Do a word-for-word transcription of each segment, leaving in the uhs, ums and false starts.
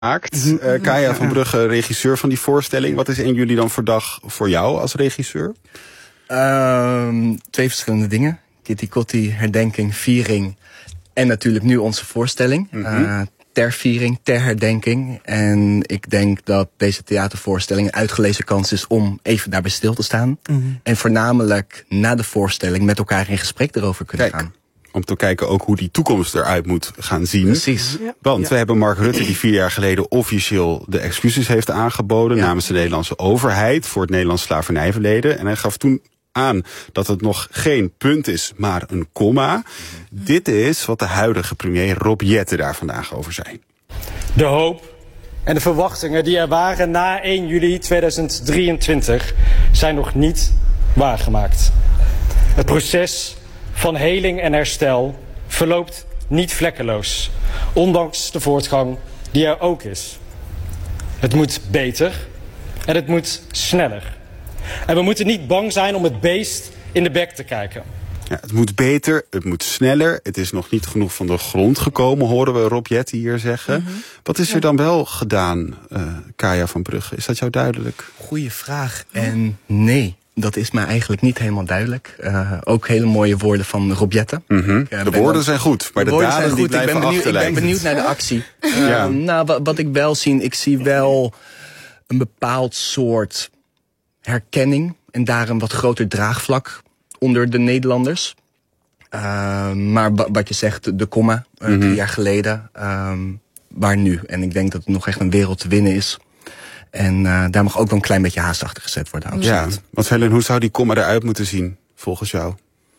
Uh, Kaya van Brugge, regisseur van die voorstelling. Wat is één juli dan voor dag voor jou als regisseur? Um, twee verschillende dingen. Kitty Kotti, herdenking, viering. En natuurlijk nu onze voorstelling. Mm-hmm. Uh, ter viering, ter herdenking. En ik denk dat deze theatervoorstelling een uitgelezen kans is om even daarbij stil te staan. Mm-hmm. En voornamelijk na de voorstelling met elkaar in gesprek erover kunnen Kijk. gaan. Om te kijken ook hoe die toekomst eruit moet gaan zien. Precies. Ja. Want ja. we hebben Mark Rutte die vier jaar geleden officieel de excuses heeft aangeboden. Ja. Namens de Nederlandse overheid voor het Nederlands slavernijverleden. En hij gaf toen aan dat het nog geen punt is, maar een komma. Mm-hmm. Dit is wat de huidige premier Rob Jetten daar vandaag over zei. De hoop en de verwachtingen die er waren na één juli tweeduizend drieëntwintig zijn nog niet waargemaakt. Het proces van heling en herstel verloopt niet vlekkeloos, ondanks de voortgang die er ook is. Het moet beter en het moet sneller. En we moeten niet bang zijn om het beest in de bek te kijken. Ja, het moet beter, het moet sneller. Het is nog niet genoeg van de grond gekomen, horen we Rob Jetten hier zeggen. Mm-hmm. Wat is er dan wel gedaan, uh, Kaya van Brugge? Is dat jou duidelijk? Goeie vraag. En nee. Dat is mij eigenlijk niet helemaal duidelijk. Uh, ook hele mooie woorden van Rob Jetten. Mm-hmm. Uh, de woorden dan, zijn goed, maar de, de daden die blijven ik ben benieuwd, achterlijken. Ik ben benieuwd naar de actie. Uh, ja. Nou, wat, wat ik wel zie, ik zie wel een bepaald soort herkenning. En daar een wat groter draagvlak onder de Nederlanders. Uh, maar wat je zegt, de komma, uh, mm-hmm. drie jaar geleden. Uh, waar nu? En ik denk dat het nog echt een wereld te winnen is. En uh, daar mag ook wel een klein beetje haast achter gezet worden. Absoluut. Ja, want Helen, hoe zou die komma eruit moeten zien, volgens jou?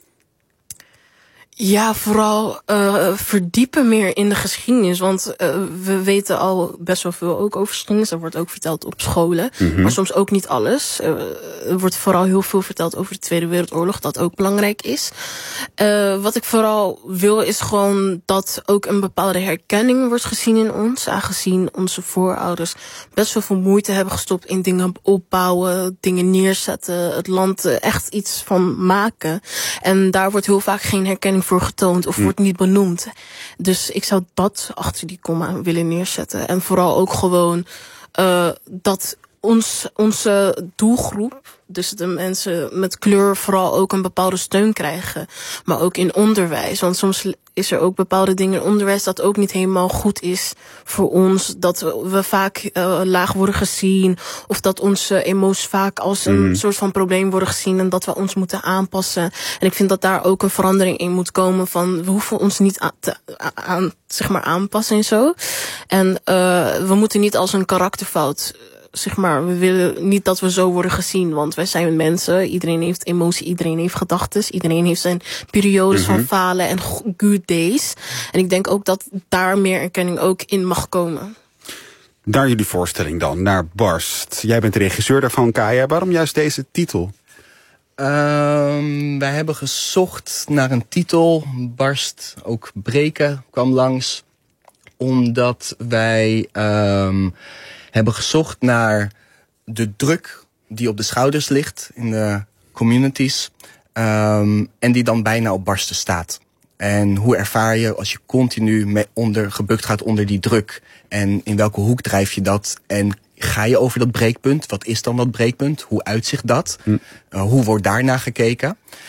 Ja, vooral uh, verdiepen meer in de geschiedenis. Want uh, we weten al best wel veel ook over geschiedenis. Er wordt ook verteld op scholen. Mm-hmm. Maar soms ook niet alles. Uh, er wordt vooral heel veel verteld over de Tweede Wereldoorlog. Dat ook belangrijk is. Uh, wat ik vooral wil is gewoon dat ook een bepaalde herkenning wordt gezien in ons. Aangezien onze voorouders best wel veel moeite hebben gestopt in dingen opbouwen. Dingen neerzetten. Het land uh, echt iets van maken. En daar wordt heel vaak geen herkenning voor getoond of wordt niet benoemd. Dus ik zou dat achter die komma willen neerzetten. En vooral ook gewoon uh, dat ons, onze doelgroep, dus de mensen met kleur, vooral ook een bepaalde steun krijgen. Maar ook in onderwijs. Want soms is er ook bepaalde dingen in onderwijs dat ook niet helemaal goed is voor ons. Dat we vaak uh, laag worden gezien. Of dat onze emoties vaak als een mm. soort van probleem worden gezien. En dat we ons moeten aanpassen. En ik vind dat daar ook een verandering in moet komen. Van we hoeven ons niet aan, te, aan, zeg maar aanpassen en zo. En uh, we moeten niet als een karakterfout, zeg maar, we willen niet dat we zo worden gezien. Want wij zijn mensen. Iedereen heeft emotie, iedereen heeft gedachtes. Iedereen heeft zijn periodes mm-hmm. van falen en good days. En ik denk ook dat daar meer erkenning ook in mag komen. Naar jullie voorstelling dan, naar Barst. Jij bent de regisseur daarvan, Kaya. Waarom juist deze titel? Um, wij hebben gezocht naar een titel. Barst, ook breken, kwam langs. Omdat wij um, hebben gezocht naar de druk die op de schouders ligt in de communities. Um, en die dan bijna op barsten staat. En hoe ervaar je als je continu mee onder, gebukt gaat onder die druk? En in welke hoek drijf je dat? En ga je over dat breekpunt? Wat is dan dat breekpunt? Hoe uitzicht dat? Hm. Uh, hoe wordt daarnaar gekeken?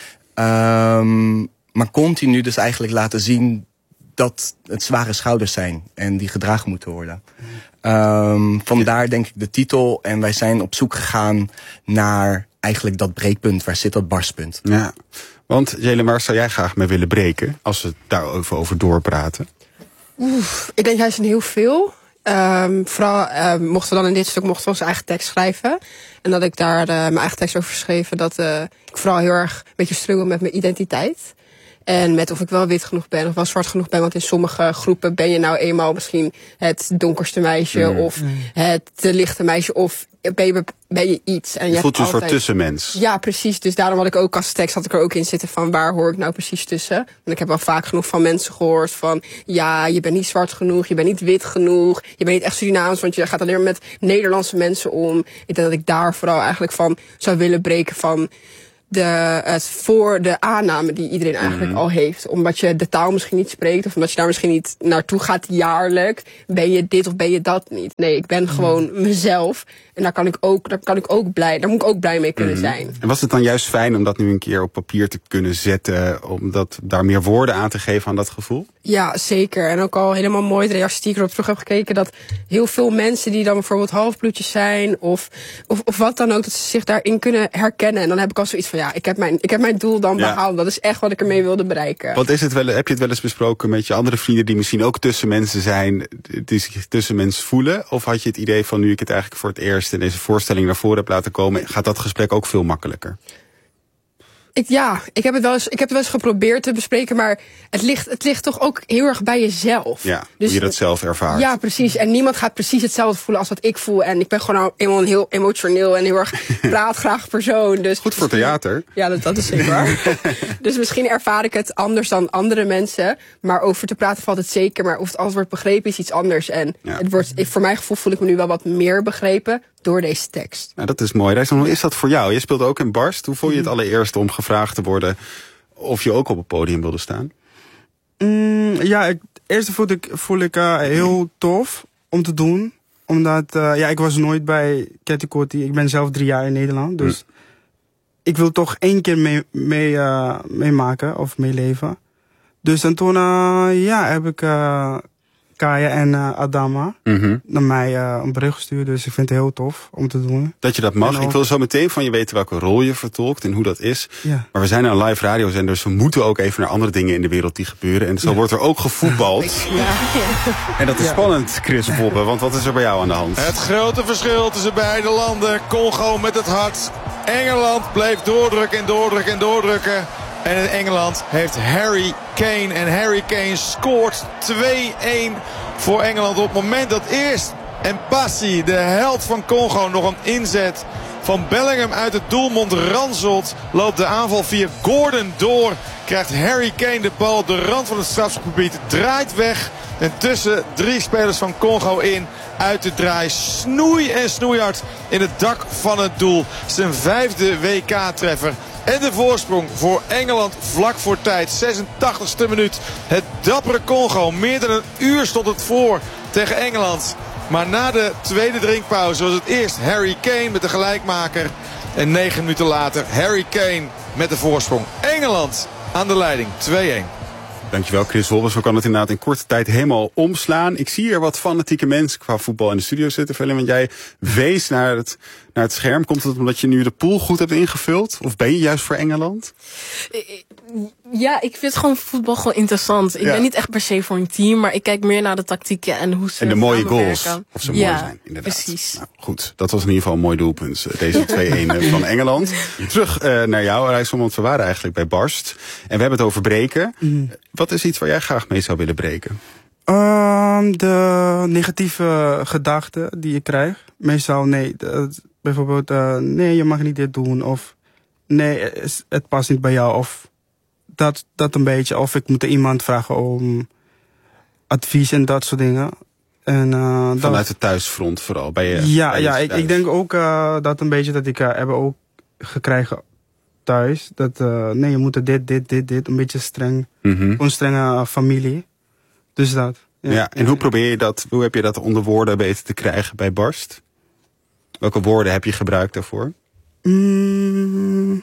Um, maar continu dus eigenlijk laten zien dat het zware schouders zijn en die gedragen moeten worden. Um, vandaar denk ik de titel. En wij zijn op zoek gegaan naar eigenlijk dat breekpunt. Waar zit dat barstpunt? Ja, want Jelen, waar zou jij graag mee willen breken als we daar even over doorpraten? Oef, ik denk juist heel veel. Um, vooral uh, mochten we dan in dit stuk mochten we onze eigen tekst schrijven. En dat ik daar uh, mijn eigen tekst over geschreven. Dat uh, ik vooral heel erg een beetje struggle met mijn identiteit. En met of ik wel wit genoeg ben of wel zwart genoeg ben. Want in sommige groepen ben je nou eenmaal misschien het donkerste meisje. Mm. Of mm. het te lichte meisje. Of ben je, ben je iets. En je, je voelt je een altijd soort tussenmens. Ja, precies. Dus daarom had ik ook als tekst had ik er ook in zitten van waar hoor ik nou precies tussen. Want ik heb wel vaak genoeg van mensen gehoord van ja, je bent niet zwart genoeg, je bent niet wit genoeg, je bent niet echt Surinaams, want je gaat alleen maar met Nederlandse mensen om. Ik denk dat ik daar vooral eigenlijk van zou willen breken van de, het voor de aanname die iedereen eigenlijk mm-hmm. al heeft. Omdat je de taal misschien niet spreekt, of omdat je daar misschien niet naartoe gaat jaarlijks. Ben je dit of ben je dat niet? Nee, ik ben gewoon mezelf. En daar kan ik ook, daar kan ik ook blij, daar moet ik ook blij mee kunnen mm-hmm. zijn. En was het dan juist fijn om dat nu een keer op papier te kunnen zetten, om dat, daar meer woorden aan te geven aan dat gevoel? Ja, zeker. En ook al helemaal mooi de reacties die ik erop terug heb gekeken, dat heel veel mensen die dan bijvoorbeeld halfbloedjes zijn, of, of, of wat dan ook, dat ze zich daarin kunnen herkennen. En dan heb ik al zoiets van, ja, ik heb mijn, ik heb mijn doel dan ja. behaald. Dat is echt wat ik ermee wilde bereiken. Wat is het wel, heb je het wel eens besproken met je andere vrienden die misschien ook tussen mensen zijn, die zich tussen mensen voelen? Of had je het idee van, nu ik het eigenlijk voor het eerst in deze voorstelling naar voren heb laten komen, gaat dat gesprek ook veel makkelijker? Ik, ja, ik heb het wel eens, ik heb het wel eens geprobeerd te bespreken, maar het ligt, het ligt toch ook heel erg bij jezelf. Ja, dus, hoe je dat zelf ervaart. Ja, precies. En niemand gaat precies hetzelfde voelen als wat ik voel. En ik ben gewoon eenmaal een heel emotioneel en heel erg praatgraag persoon. Dus goed voor theater. Ja, dat, dat is zeker waar. Dus misschien ervaar ik het anders dan andere mensen. Maar over te praten valt het zeker. Maar of het alles wordt begrepen is iets anders. En ja. het wordt, voor mijn gevoel voel ik me nu wel wat meer begrepen door deze tekst. Nou, dat is mooi. Rijsman, hoe is dat voor jou? Je speelt ook in Barst. Hoe vond je het allereerst om gevraagd te worden of je ook op het podium wilde staan? Mm, ja, het eerste voel ik, voel ik uh, heel tof om te doen. Omdat, uh, ja, ik was nooit bij Ketty Kotti. Ik ben zelf drie jaar in Nederland. Dus mm. ik wil toch één keer mee, mee, uh, meemaken of meeleven. Dus en toen, uh, ja, heb ik uh, Kaya en uh, Adama mm-hmm. naar mij uh, een bericht gestuurd. Dus ik vind het heel tof om te doen. Dat je dat mag. Ik wil zo meteen van je weten welke rol je vertolkt en hoe dat is. Ja. Maar we zijn een live radiozender, dus we moeten ook even naar andere dingen in de wereld die gebeuren. En zo ja. wordt er ook gevoetbald. Ja. Ja. En dat is ja. spannend, Chris Wobbe, want wat is er bij jou aan de hand? Het grote verschil tussen beide landen. Congo met het hart. Engeland bleef doordrukken en doordrukken en doordrukken. En in Engeland heeft Harry Kane. En Harry Kane scoort twee-een voor Engeland. Op het moment dat eerst Mpassi, de held van Congo, nog een inzet van Bellingham uit het doelmond ranselt, loopt de aanval via Gordon door. Krijgt Harry Kane de bal op de rand van het strafschopgebied. Draait weg. En tussen drie spelers van Congo in. Uit de draai. Snoei en snoeihard in het dak van het doel. Zijn vijfde W K-treffer. En de voorsprong voor Engeland vlak voor tijd. zesentachtigste minuut. Het dappere Congo. Meer dan een uur stond het voor tegen Engeland. Maar na de tweede drinkpauze was het eerst Harry Kane met de gelijkmaker. En negen minuten later Harry Kane met de voorsprong. Engeland aan de leiding. twee-een. Dankjewel, Chris Wobbe. Zo kan het inderdaad in korte tijd helemaal omslaan. Ik zie hier wat fanatieke mensen qua voetbal in de studio zitten. Velin, want jij wees naar het, naar het scherm. Komt het omdat je nu de pool goed hebt ingevuld? Of ben je juist voor Engeland? Ja, ik vind gewoon voetbal gewoon interessant. Ik ja. ben niet echt per se voor een team, maar ik kijk meer naar de tactieken en hoe ze En de mooie goals. Of ze ja, mooi zijn, inderdaad. Precies. Nou, goed, dat was in ieder geval een mooi doelpunt. Deze twee-een van Engeland. Terug uh, naar jou, Rijsman, want we waren eigenlijk bij Barst. En we hebben het over breken. Mm. Wat is iets waar jij graag mee zou willen breken? Um, de negatieve gedachten die je krijgt. Meestal, nee, de, bijvoorbeeld, uh, nee, je mag niet dit doen. Of nee, het, het past niet bij jou. Of dat, dat een beetje. Of ik moet er iemand vragen om advies en dat soort dingen. En, uh, Vanuit het thuisfront vooral? Bij je, ja, bij ja je ik, ik denk ook uh, dat een beetje dat ik uh, heb ook gekregen thuis. Dat uh, nee, je moet er dit, dit, dit, dit. Een beetje streng. Mm-hmm. Een strenge familie. Dus dat. Ja, ja, en hoe probeer je dat, hoe heb je dat onder woorden weten te krijgen bij Barst? Welke woorden heb je gebruikt daarvoor? Mm,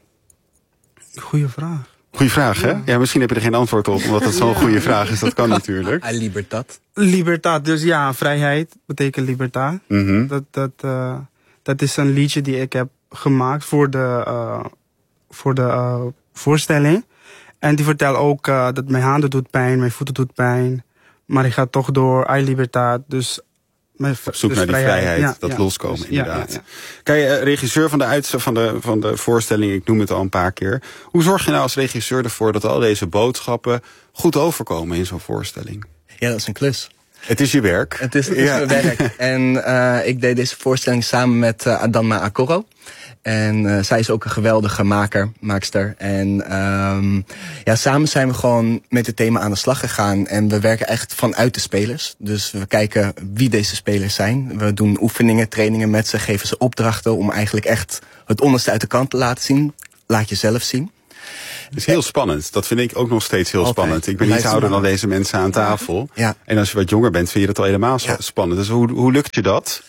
goeie vraag. Goeie vraag, hè? Ja. ja, misschien heb je er geen antwoord op, omdat het zo'n ja. goede vraag is. Dat kan natuurlijk. Ah, libertad. Libertad, dus ja, vrijheid betekent libertad. Mm-hmm. Dat, dat, uh, dat is een liedje die ik heb gemaakt voor de, uh, voor de uh, voorstelling. En die vertelt ook uh, dat mijn handen doet pijn, mijn voeten doet pijn. Maar ik ga toch door, ay libertad, dus... Op zoek dus naar die vrijheid, vrijheid ja, dat ja, loskomen, dus, inderdaad. Ja, ja, ja. Kijk, uh, regisseur van de, uitz- van, de, van de voorstelling, ik noem het al een paar keer. Hoe zorg je nou als regisseur ervoor dat al deze boodschappen goed overkomen in zo'n voorstelling? Ja, dat is een klus. Het is je werk. Het is, het is ja. mijn werk. En uh, ik deed deze voorstelling samen met uh, Adama Akoro. En uh, zij is ook een geweldige maker, maakster. En um, ja, samen zijn we gewoon met het thema aan de slag gegaan. En we werken echt vanuit de spelers. Dus we kijken wie deze spelers zijn. We doen oefeningen, trainingen met ze, geven ze opdrachten om eigenlijk echt het onderste uit de kant te laten zien. laat jezelf zien. Het is heel spannend. Dat vind ik ook nog steeds heel Altijd. spannend. Ik ben niet ouder dan deze mensen aan tafel. Ja. En als je wat jonger bent, vind je dat al helemaal Ja. spannend. Dus hoe, hoe lukt je dat?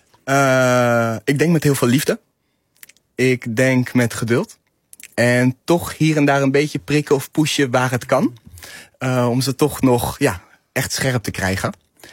Uh, ik denk met heel veel liefde. Ik denk met geduld. En toch hier en daar een beetje prikken of pushen waar het kan. Uh, om ze toch nog ja, echt scherp te krijgen.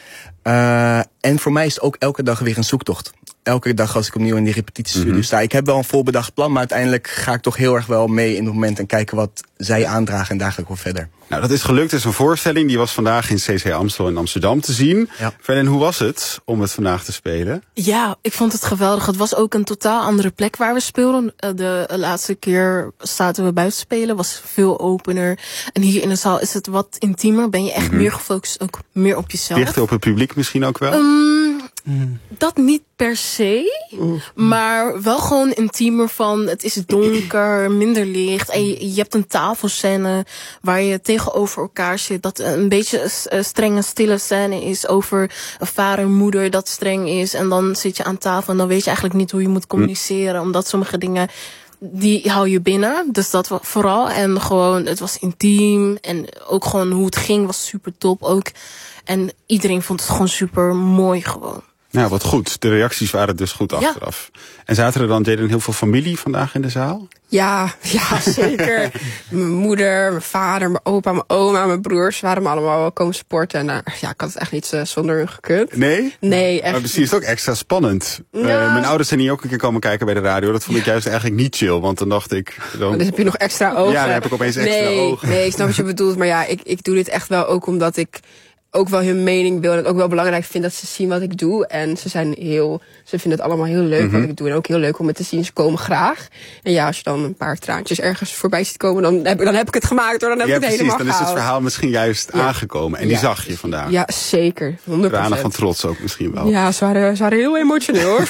Uh, en voor mij is het ook elke dag weer een zoektocht. Elke dag als ik opnieuw in die repetitiestudio mm-hmm. sta. Ik heb wel een voorbedacht plan, maar uiteindelijk ga ik toch heel erg wel mee in het moment en kijken wat zij aandragen en daar ga ik wel verder. Nou, dat is gelukt. Het is een voorstelling. Die was vandaag in C C Amstel in Amsterdam te zien. Ja. Verder, hoe was het om het vandaag te spelen? Ja, ik vond het geweldig. Het was ook een totaal andere plek waar we speelden. De laatste keer zaten we buiten spelen. Was veel opener. En hier in de zaal is het wat intiemer. Ben je echt mm-hmm. meer gefocust, ook meer op jezelf. Dichter op het publiek misschien ook wel? Um, mm. Dat niet per se. Mm. Maar wel gewoon intiemer van, het is donker, minder licht. En je, je hebt een tafelscène waar je tegenover elkaar zit. Dat een beetje een strenge, stille scène is over een vader en moeder dat streng is. En dan zit je aan tafel en dan weet je eigenlijk niet hoe je moet communiceren. Mm. Omdat sommige dingen, die hou je binnen. Dus dat was vooral. En gewoon, het was intiem. En ook gewoon hoe het ging was super top ook. En iedereen vond het gewoon super mooi gewoon. Nou, wat goed. De reacties waren dus goed achteraf. Ja. En zaten er dan, Jaden, heel veel familie vandaag in de zaal? Ja, ja, zeker. Mijn moeder, mijn vader, mijn opa, mijn oma, mijn broers waren me allemaal wel komen supporten. En uh, ja, ik had het echt niet uh, zonder hun gekund. Nee? Nee, echt. Maar misschien is het ook extra spannend. Ja. Uh, mijn ouders zijn hier ook een keer komen kijken bij de radio. Dat vond ik juist eigenlijk niet chill, want dan dacht ik... Dan... Dus heb je nog extra ogen? Ja, dan heb ik opeens extra nee, ogen. Nee, ik snap wat je bedoelt. Maar ja, ik, ik doe dit echt wel ook omdat ik ook wel hun mening wil. En het ook wel belangrijk vind dat ze zien wat ik doe. En ze zijn heel, ze vinden het allemaal heel leuk mm-hmm. wat ik doe. En ook heel leuk om het te zien. Ze komen graag. En ja, als je dan een paar traantjes ergens voorbij ziet komen, dan heb, dan heb ik het gemaakt hoor. Dan heb ja, ik het precies, helemaal dan is het gehaald. verhaal misschien juist ja. aangekomen. En die ja. zag je vandaag. Ja, zeker. honderd procent. Tranen van trots ook misschien wel. Ja, ze waren, ze waren heel emotioneel hoor.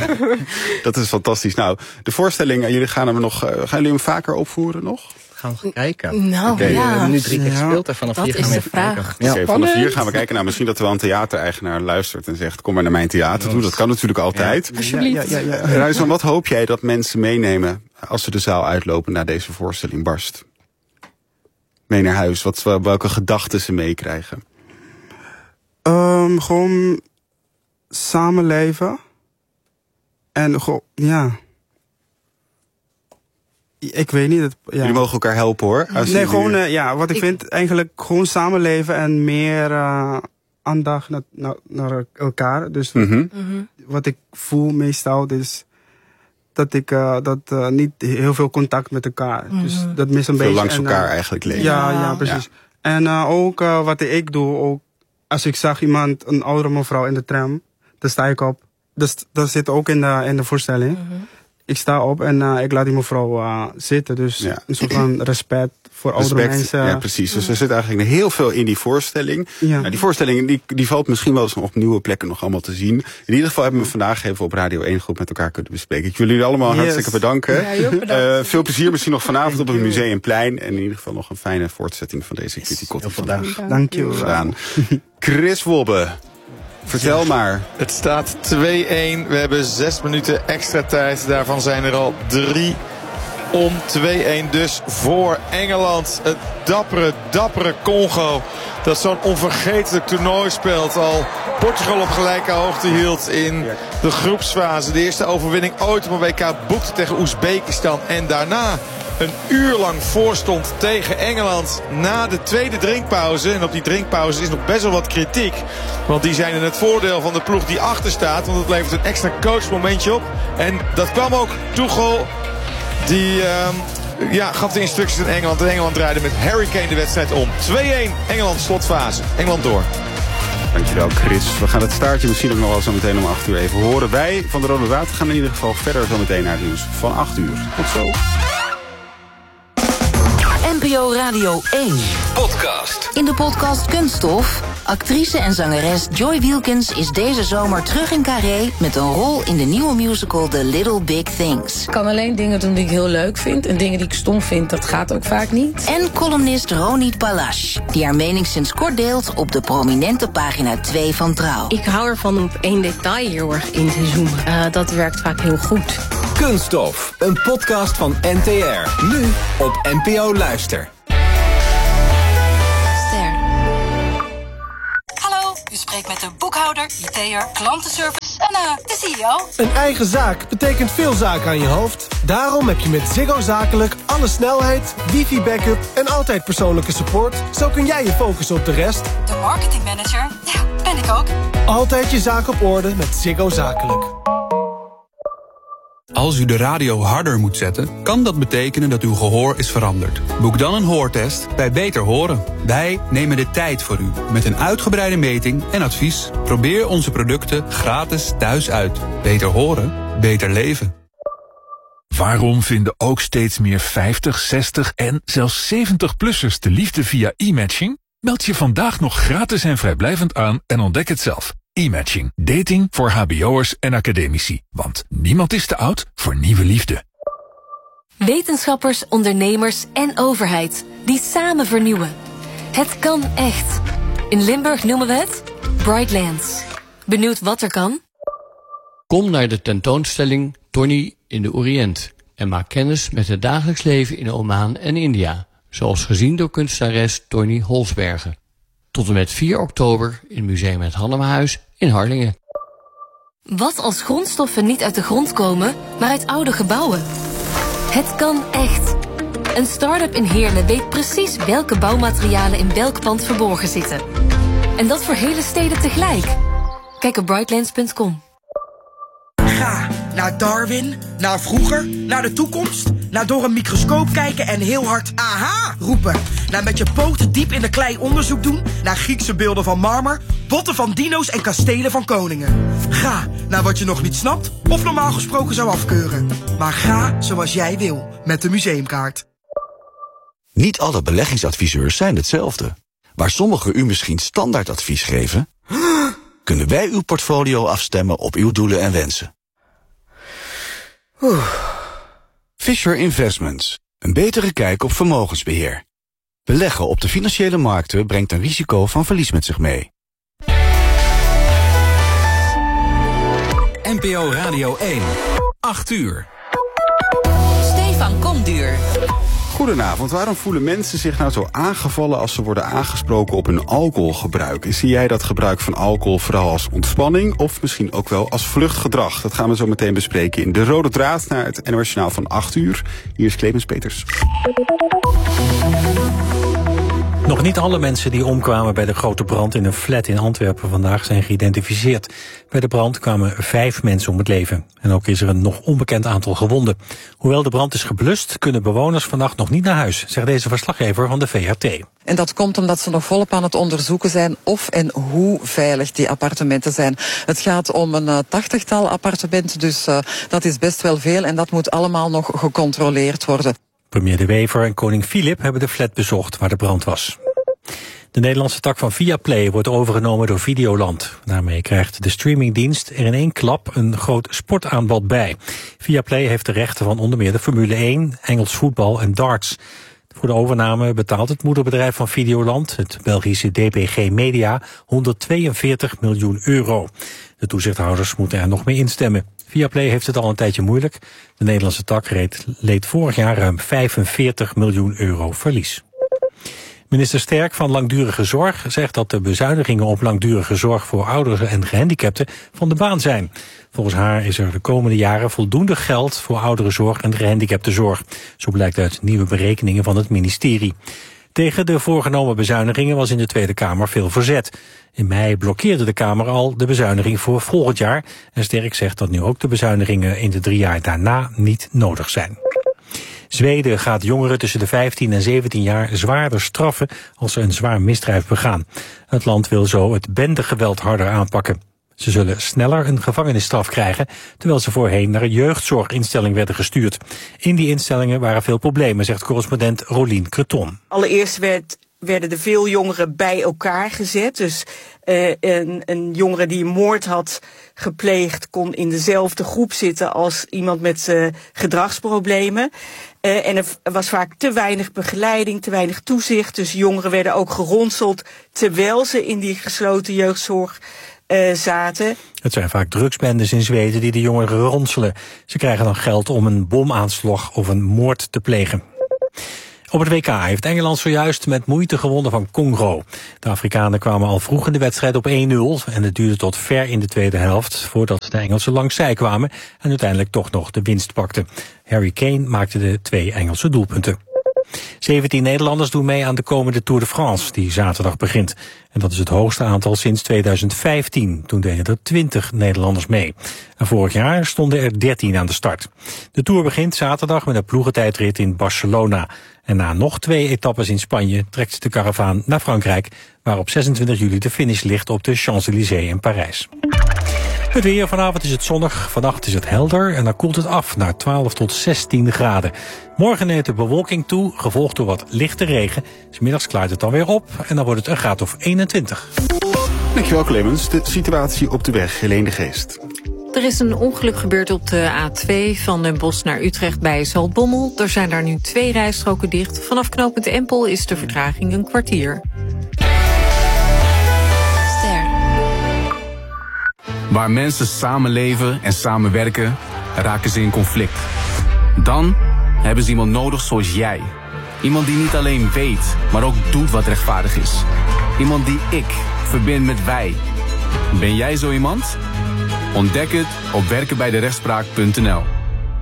Dat is fantastisch. Nou, de voorstelling, jullie gaan hem nog, uh, gaan jullie hem vaker opvoeren nog? Gaan we kijken. Nou, okay, ja. We hebben nu drie keer gespeeld en vanaf dat vier gaan we even vraag. kijken. Ja. Okay, vanaf vier gaan we kijken. Nou, misschien dat er wel een theatereigenaar luistert en zegt, kom maar naar mijn theater toe. Dat kan natuurlijk altijd. Ja. Alsjeblieft. Ja, ja, ja, ja. Ruijsman, wat hoop jij dat mensen meenemen als ze de zaal uitlopen na deze voorstelling barst? Mee naar huis. Wat, welke gedachten ze meekrijgen? Um, gewoon samenleven. En gewoon, ja... Ik weet niet. Het, ja. Jullie mogen elkaar helpen hoor. Als nee, jullie... gewoon, uh, ja, wat ik, ik vind eigenlijk gewoon samenleven en meer uh, aandacht naar, naar, naar elkaar. Dus mm-hmm. wat ik voel meestal is dat ik uh, dat uh, niet heel veel contact met elkaar. Mm-hmm. Dus dat mis een veel beetje. langs en, elkaar uh, eigenlijk leven. Ja, ja, precies. Ja. En uh, ook uh, wat ik doe, ook als ik zag iemand, een oudere mevrouw in de tram, dan sta ik op. Dus dat zit ook in de, in de voorstelling. Mm-hmm. Ik sta op en uh, ik laat die mevrouw uh, zitten. Dus ja. een soort van respect voor respect, oudere mensen. Ja, precies. Dus er zit eigenlijk heel veel in die voorstelling. Ja. Nou, die voorstelling die, die valt misschien wel eens op nieuwe plekken nog allemaal te zien. In ieder geval hebben we vandaag even op Radio één goed met elkaar kunnen bespreken. Ik wil jullie allemaal yes. hartstikke bedanken. Ja, uh, veel plezier misschien nog vanavond op het Museumplein. En in ieder geval nog een fijne voortzetting van deze Kitty Kotti vandaag. Dank je wel. Chris Wobbe. Vertel maar. Het staat twee-een. We hebben zes minuten extra tijd. Daarvan zijn er al drie om twee-een. Dus voor Engeland. Het dappere, dappere Congo. Dat zo'n onvergetelijk toernooi speelt. Al Portugal op gelijke hoogte hield in de groepsfase. De eerste overwinning ooit op een W K boekte tegen Oezbekistan. En daarna een uur lang voorstond tegen Engeland na de tweede drinkpauze. En op die drinkpauze is nog best wel wat kritiek. Want die zijn in het voordeel van de ploeg die achter staat. Want het levert een extra coachmomentje op. En dat kwam ook Tuchel. Die uh, ja, gaf de instructies aan Engeland. En Engeland draaide met Harry Kane de wedstrijd om. twee-een Engeland slotfase. Engeland door. Dankjewel Chris. We gaan het staartje misschien ook nog wel zo meteen om acht uur even horen. Wij van de Rode Water gaan in ieder geval verder zo meteen naar het nieuws van acht uur. Tot zo. N P O Radio één podcast. In de podcast Kunststof. Actrice en zangeres Joy Wilkins is deze zomer terug in Carré met een rol in de nieuwe musical The Little Big Things. Ik kan alleen dingen doen die ik heel leuk vind. En dingen die ik stom vind, dat gaat ook vaak niet. En columnist Ronit Palash, die haar mening sinds kort deelt op de prominente pagina twee van Trouw. Ik hou ervan om op één detail heel erg in te zoomen. Uh, dat werkt vaak heel goed. Kunststof, een podcast van N T R. Nu op N P O Luister. Ster. Hallo, u spreekt met de boekhouder, I T'er, klantenservice en uh, de C E O. Een eigen zaak betekent veel zaken aan je hoofd. Daarom heb je met Ziggo Zakelijk alle snelheid, wifi-backup en altijd persoonlijke support. Zo kun jij je focussen op de rest. De marketingmanager, ja, ben ik ook. Altijd je zaak op orde met Ziggo Zakelijk. Als u de radio harder moet zetten, kan dat betekenen dat uw gehoor is veranderd. Boek dan een hoortest bij Beter Horen. Wij nemen de tijd voor u met een uitgebreide meting en advies. Probeer onze producten gratis thuis uit. Beter horen, beter leven. Waarom vinden ook steeds meer vijftig, zestig en zelfs zeventig-plussers de liefde via e-matching? Meld je vandaag nog gratis en vrijblijvend aan en ontdek het zelf. E-matching. Dating voor hbo'ers en academici. Want niemand is te oud voor nieuwe liefde. Wetenschappers, ondernemers en overheid die samen vernieuwen. Het kan echt. In Limburg noemen we het Brightlands. Benieuwd wat er kan? Kom naar de tentoonstelling Tony in de Oriënt en maak kennis met het dagelijks leven in Oman en India, zoals gezien door kunstenares Tony Holsbergen. Tot en met vier oktober in Museum Het Hannemahuis in Harlingen. Wat als grondstoffen niet uit de grond komen, maar uit oude gebouwen? Het kan echt. Een start-up in Heerlen weet precies welke bouwmaterialen in welk pand verborgen zitten. En dat voor hele steden tegelijk. Kijk op brightlands punt com. Ga naar Darwin, naar vroeger, naar de toekomst, naar door een microscoop kijken en heel hard aha roepen. Naar met je poten diep in de klei onderzoek doen, naar Griekse beelden van marmer, botten van dino's en kastelen van koningen. Ga naar wat je nog niet snapt of normaal gesproken zou afkeuren. Maar ga zoals jij wil, met de museumkaart. Niet alle beleggingsadviseurs zijn hetzelfde. Waar sommigen u misschien standaardadvies geven, kunnen wij uw portfolio afstemmen op uw doelen en wensen. Oeh. Fisher Investments. Een betere kijk op vermogensbeheer. Beleggen op de financiële markten brengt een risico van verlies met zich mee. N P O Radio één. acht uur. Stefan Komduur. Goedenavond. Waarom voelen mensen zich nou zo aangevallen als ze worden aangesproken op hun alcoholgebruik? En zie jij dat gebruik van alcohol vooral als ontspanning of misschien ook wel als vluchtgedrag? Dat gaan we zo meteen bespreken in De Rode Draad naar het N O S Journaal van acht uur. Hier is Clemens Peters. Nog niet alle mensen die omkwamen bij de grote brand in een flat in Antwerpen vandaag zijn geïdentificeerd. Bij de brand kwamen vijf mensen om het leven. En ook is er een nog onbekend aantal gewonden. Hoewel de brand is geblust, kunnen bewoners vannacht nog niet naar huis, zegt deze verslaggever van de V R T. En dat komt omdat ze nog volop aan het onderzoeken zijn of en hoe veilig die appartementen zijn. Het gaat om een uh, tachtigtal appartementen, dus uh, dat is best wel veel en dat moet allemaal nog gecontroleerd worden. Premier De Wever en koning Filip hebben de flat bezocht waar de brand was. De Nederlandse tak van Viaplay wordt overgenomen door Videoland. Daarmee krijgt de streamingdienst er in één klap een groot sportaanbod bij. Viaplay heeft de rechten van onder meer de Formule één, Engels voetbal en darts. Voor de overname betaalt het moederbedrijf van Videoland, het Belgische D P G Media, honderdtweeënveertig miljoen euro. De toezichthouders moeten er nog mee instemmen. Viaplay heeft het al een tijdje moeilijk. De Nederlandse tak reed, leed vorig jaar ruim vijfenveertig miljoen euro verlies. Minister Sterk van Langdurige Zorg zegt dat de bezuinigingen op langdurige zorg voor ouderen en gehandicapten van de baan zijn. Volgens haar is er de komende jaren voldoende geld voor ouderenzorg en gehandicaptenzorg. Zo blijkt uit nieuwe berekeningen van het ministerie. Tegen de voorgenomen bezuinigingen was in de Tweede Kamer veel verzet. In mei blokkeerde de Kamer al de bezuiniging voor volgend jaar. En Sterk zegt dat nu ook de bezuinigingen in de drie jaar daarna niet nodig zijn. Zweden gaat jongeren tussen de vijftien en zeventien jaar zwaarder straffen als ze een zwaar misdrijf begaan. Het land wil zo het bendegeweld harder aanpakken. Ze zullen sneller een gevangenisstraf krijgen, terwijl ze voorheen naar een jeugdzorginstelling werden gestuurd. In die instellingen waren veel problemen, zegt correspondent Rolien Creton. Allereerst werd, werden er veel jongeren bij elkaar gezet. Dus uh, een, een jongere die een moord had gepleegd kon in dezelfde groep zitten als iemand met uh, gedragsproblemen. Uh, en er was vaak te weinig begeleiding, te weinig toezicht. Dus jongeren werden ook geronseld terwijl ze in die gesloten jeugdzorg uh, zaten. Het zijn vaak drugsbendes in Zweden die de jongeren ronselen. Ze krijgen dan geld om een bomaanslag of een moord te plegen. Op het W K heeft Engeland zojuist met moeite gewonnen van Congo. De Afrikanen kwamen al vroeg in de wedstrijd op één nul... en het duurde tot ver in de tweede helft voordat de Engelsen langs zij kwamen en uiteindelijk toch nog de winst pakten. Harry Kane maakte de twee Engelse doelpunten. zeventien Nederlanders doen mee aan de komende Tour de France, die zaterdag begint. En dat is het hoogste aantal sinds tweeduizend vijftien. Toen deden er twintig Nederlanders mee. En vorig jaar stonden er dertien aan de start. De Tour begint zaterdag met een ploegentijdrit in Barcelona. En na nog twee etappes in Spanje trekt de karavaan naar Frankrijk, waar op zesentwintig juli de finish ligt op de Champs-Élysées in Parijs. Het weer, vanavond is het zonnig, vannacht is het helder en dan koelt het af naar twaalf tot zestien graden. Morgen neemt de bewolking toe, gevolgd door wat lichte regen. 'S Middags klaart het dan weer op en dan wordt het een graad of eenentwintig. Dankjewel Clemens. De situatie op de weg, Helene de Geest. Er is een ongeluk gebeurd op de A twee van Den Bosch naar Utrecht bij Zaltbommel. Er zijn daar nu twee rijstroken dicht. Vanaf knooppunt Empel is de vertraging een kwartier. Waar mensen samenleven en samenwerken, raken ze in conflict. Dan hebben ze iemand nodig zoals jij. Iemand die niet alleen weet, maar ook doet wat rechtvaardig is. Iemand die ik verbind met wij. Ben jij zo iemand? Ontdek het op werken bij de rechtspraak punt n l.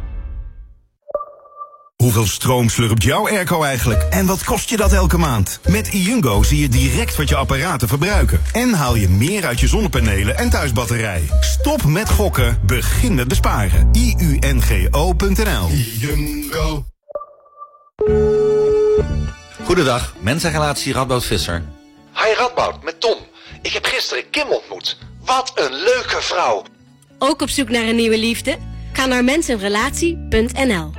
Hoeveel stroom slurpt jouw airco eigenlijk? En wat kost je dat elke maand? Met iUngo zie je direct wat je apparaten verbruiken. En haal je meer uit je zonnepanelen en thuisbatterij. Stop met gokken, begin met besparen. I U N G O punt n l. iUngo. Goedendag, mensenrelatie Radboud Visser. Hi Radboud, met Tom. Ik heb gisteren Kim ontmoet. Wat een leuke vrouw. Ook op zoek naar een nieuwe liefde? Ga naar mensenrelatie punt n l.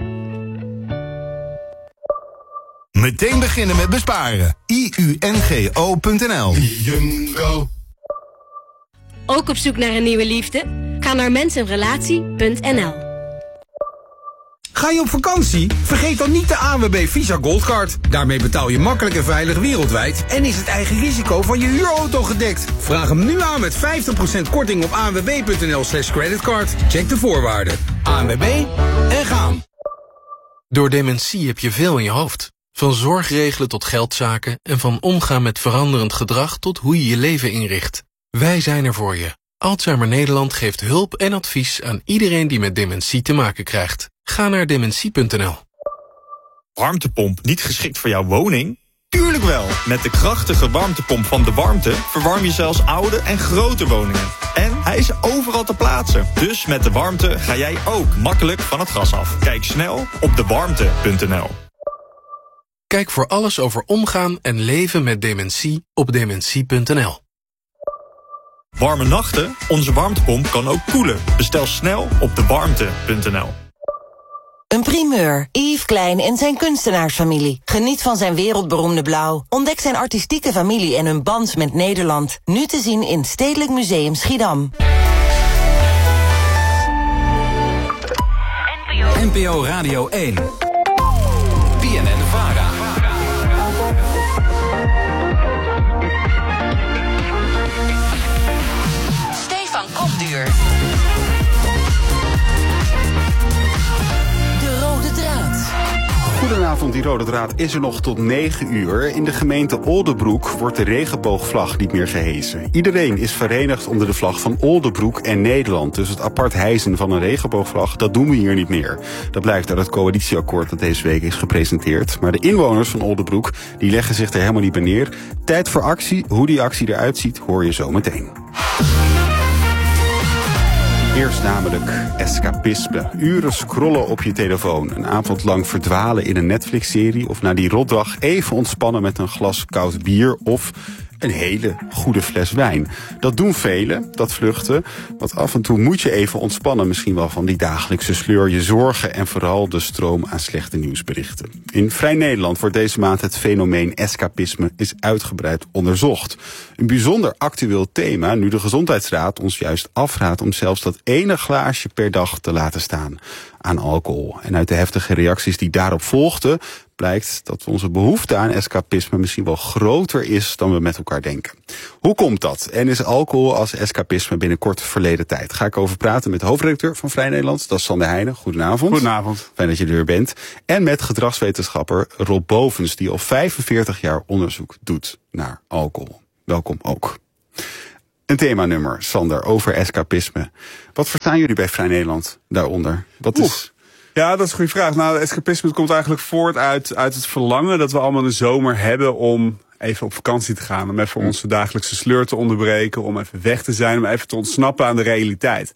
Meteen beginnen met besparen. I U N G O punt n l. iUngo. Ook op zoek naar een nieuwe liefde? Ga naar mensenrelatie punt n l. Ga je op vakantie? Vergeet dan niet de A N W B Visa Goldcard. Daarmee betaal je makkelijk en veilig wereldwijd en is het eigen risico van je huurauto gedekt. Vraag hem nu aan met vijftig procent korting op a n w b punt n l slash creditcard. Check de voorwaarden. A N W B en gaan. Door dementie heb je veel in je hoofd. Van zorgregelen tot geldzaken en van omgaan met veranderend gedrag tot hoe je je leven inricht. Wij zijn er voor je. Alzheimer Nederland geeft hulp en advies aan iedereen die met dementie te maken krijgt. Ga naar dementie punt n l. Warmtepomp niet geschikt voor jouw woning? Tuurlijk wel! Met de krachtige warmtepomp van De Warmte verwarm je zelfs oude en grote woningen. En hij is overal te plaatsen. Dus met De Warmte ga jij ook makkelijk van het gas af. Kijk snel op de warmte punt n l. Kijk voor alles over omgaan en leven met dementie op dementie punt n l. Warme nachten? Onze warmtepomp kan ook koelen. Bestel snel op de warmte punt n l. Een primeur. Yves Klein en zijn kunstenaarsfamilie. Geniet van zijn wereldberoemde blauw. Ontdek zijn artistieke familie en hun band met Nederland. Nu te zien in Stedelijk Museum Schiedam. N P O Radio één. B N N Vara. Stefan Kopduur. Goedenavond, die rode draad is er nog tot negen uur. In de gemeente Oldebroek wordt de regenboogvlag niet meer gehesen. Iedereen is verenigd onder de vlag van Oldebroek en Nederland. Dus het apart hijsen van een regenboogvlag, dat doen we hier niet meer. Dat blijkt uit het coalitieakkoord dat deze week is gepresenteerd. Maar de inwoners van Oldebroek, die leggen zich er helemaal niet bij neer. Tijd voor actie. Hoe die actie eruit ziet, hoor je zo meteen. Eerst namelijk escapisme. Uren scrollen op je telefoon. Een avond lang verdwalen in een Netflix-serie. Of na die rotdag even ontspannen met een glas koud bier. Of een hele goede fles wijn. Dat doen velen, dat vluchten. Want af en toe moet je even ontspannen. Misschien wel van die dagelijkse sleur, je zorgen en vooral de stroom aan slechte nieuwsberichten. In Vrij Nederland wordt deze maand het fenomeen escapisme is uitgebreid onderzocht. Een bijzonder actueel thema, nu de Gezondheidsraad ons juist afraadt om zelfs dat ene glaasje per dag te laten staan aan alcohol. En uit de heftige reacties die daarop volgden blijkt dat onze behoefte aan escapisme misschien wel groter is dan we met elkaar denken. Hoe komt dat? En is alcohol als escapisme binnenkort verleden tijd? Ga ik over praten met de hoofdredacteur van Vrij Nederland, dat is Sander Heijnen. Goedenavond. Goedenavond. Fijn dat je er weer bent. En met gedragswetenschapper Rob Bovens, die al vijfenveertig jaar onderzoek doet naar alcohol. Welkom ook. Een themanummer, Sander, over escapisme. Wat verstaan jullie bij Vrij Nederland daaronder? Wat is... Ja, dat is een goede vraag. Nou, escapisme komt eigenlijk voort uit, uit het verlangen dat we allemaal een zomer hebben om even op vakantie te gaan. Om even onze dagelijkse sleur te onderbreken, om even weg te zijn, om even te ontsnappen aan de realiteit.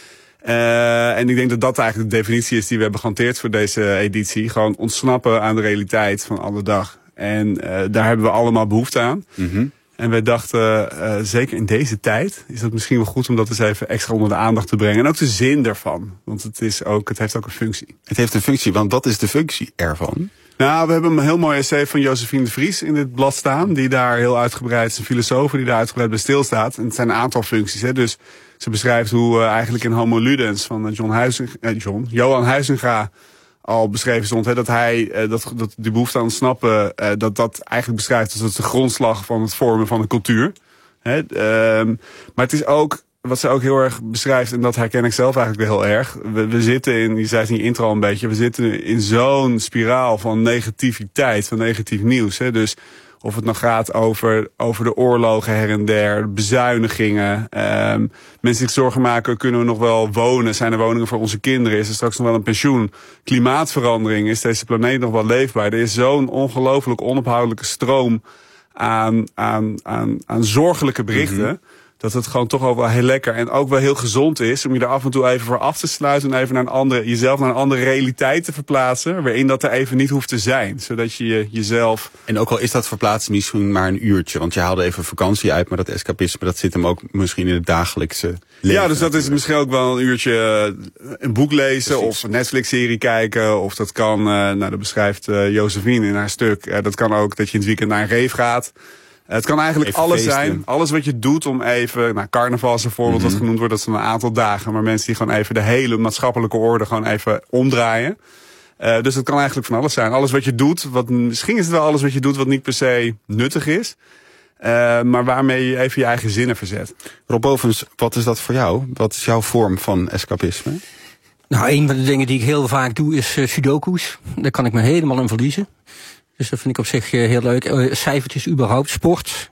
Uh, en ik denk dat dat eigenlijk de definitie is die we hebben gehanteerd voor deze editie. Gewoon ontsnappen aan de realiteit van alle dag. En uh, daar hebben we allemaal behoefte aan. Mm-hmm. En wij dachten, uh, zeker in deze tijd, is het misschien wel goed om dat eens even extra onder de aandacht te brengen. En ook de zin daarvan. Want het, is ook, het heeft ook een functie. Het heeft een functie, want wat is de functie ervan? Nou, we hebben een heel mooi essay van Josephine de Vries in dit blad staan. Die daar heel uitgebreid, is een filosoof die daar uitgebreid bij stilstaat. En het zijn een aantal functies. Hè. Dus ze beschrijft hoe uh, eigenlijk in Homo Ludens van John Huizinga, eh, John, Johan Huizinga al beschreven stond, hè, dat hij uh, dat, dat die behoefte aan ontsnappen, uh, dat dat eigenlijk beschrijft als dat is de grondslag van het vormen van een cultuur. Hè, um, maar het is ook wat ze ook heel erg beschrijft, en dat herken ik zelf eigenlijk wel heel erg. We, we zitten in, je zei het in je intro al een beetje, we zitten in zo'n spiraal van negativiteit, van negatief nieuws. Hè. Dus of het nou gaat over, over de oorlogen her en der, bezuinigingen. Um, mensen die zich zorgen maken, kunnen we nog wel wonen? Zijn er woningen voor onze kinderen? Is er straks nog wel een pensioen? Klimaatverandering, is deze planeet nog wel leefbaar? Er is zo'n ongelooflijk onophoudelijke stroom aan, aan, aan, aan zorgelijke berichten. Mm-hmm. Dat het gewoon toch ook wel heel lekker en ook wel heel gezond is om je er af en toe even voor af te sluiten en even naar een andere, jezelf naar een andere realiteit te verplaatsen, waarin dat er even niet hoeft te zijn. Zodat je jezelf... En ook al is dat verplaatsen misschien maar een uurtje, want je haalde even vakantie uit, maar dat escapisme, dat zit hem ook misschien in het dagelijkse leven. Ja, dus dat is misschien ook wel een uurtje een boek lezen. Precies. Of een Netflix-serie kijken, of dat kan, nou dat beschrijft uh, Josephine in haar stuk, uh, dat kan ook dat je in het weekend naar een rave gaat. Het kan eigenlijk even alles feesten. Zijn. Alles wat je doet om even... Nou, carnaval is een voorbeeld mm-hmm. wat genoemd wordt. Dat zijn een aantal dagen. Maar mensen die gewoon even de hele maatschappelijke orde gewoon even omdraaien. Uh, dus het kan eigenlijk van alles zijn. Alles wat je doet. Wat, misschien is het wel alles wat je doet wat niet per se nuttig is. Uh, maar waarmee je even je eigen zinnen verzet. Rob Bovens, wat is dat voor jou? Wat is jouw vorm van escapisme? Nou, een van de dingen die ik heel vaak doe is uh, sudoku's. Daar kan ik me helemaal in verliezen. Dus dat vind ik op zich heel leuk. Uh, cijfertjes überhaupt, sport.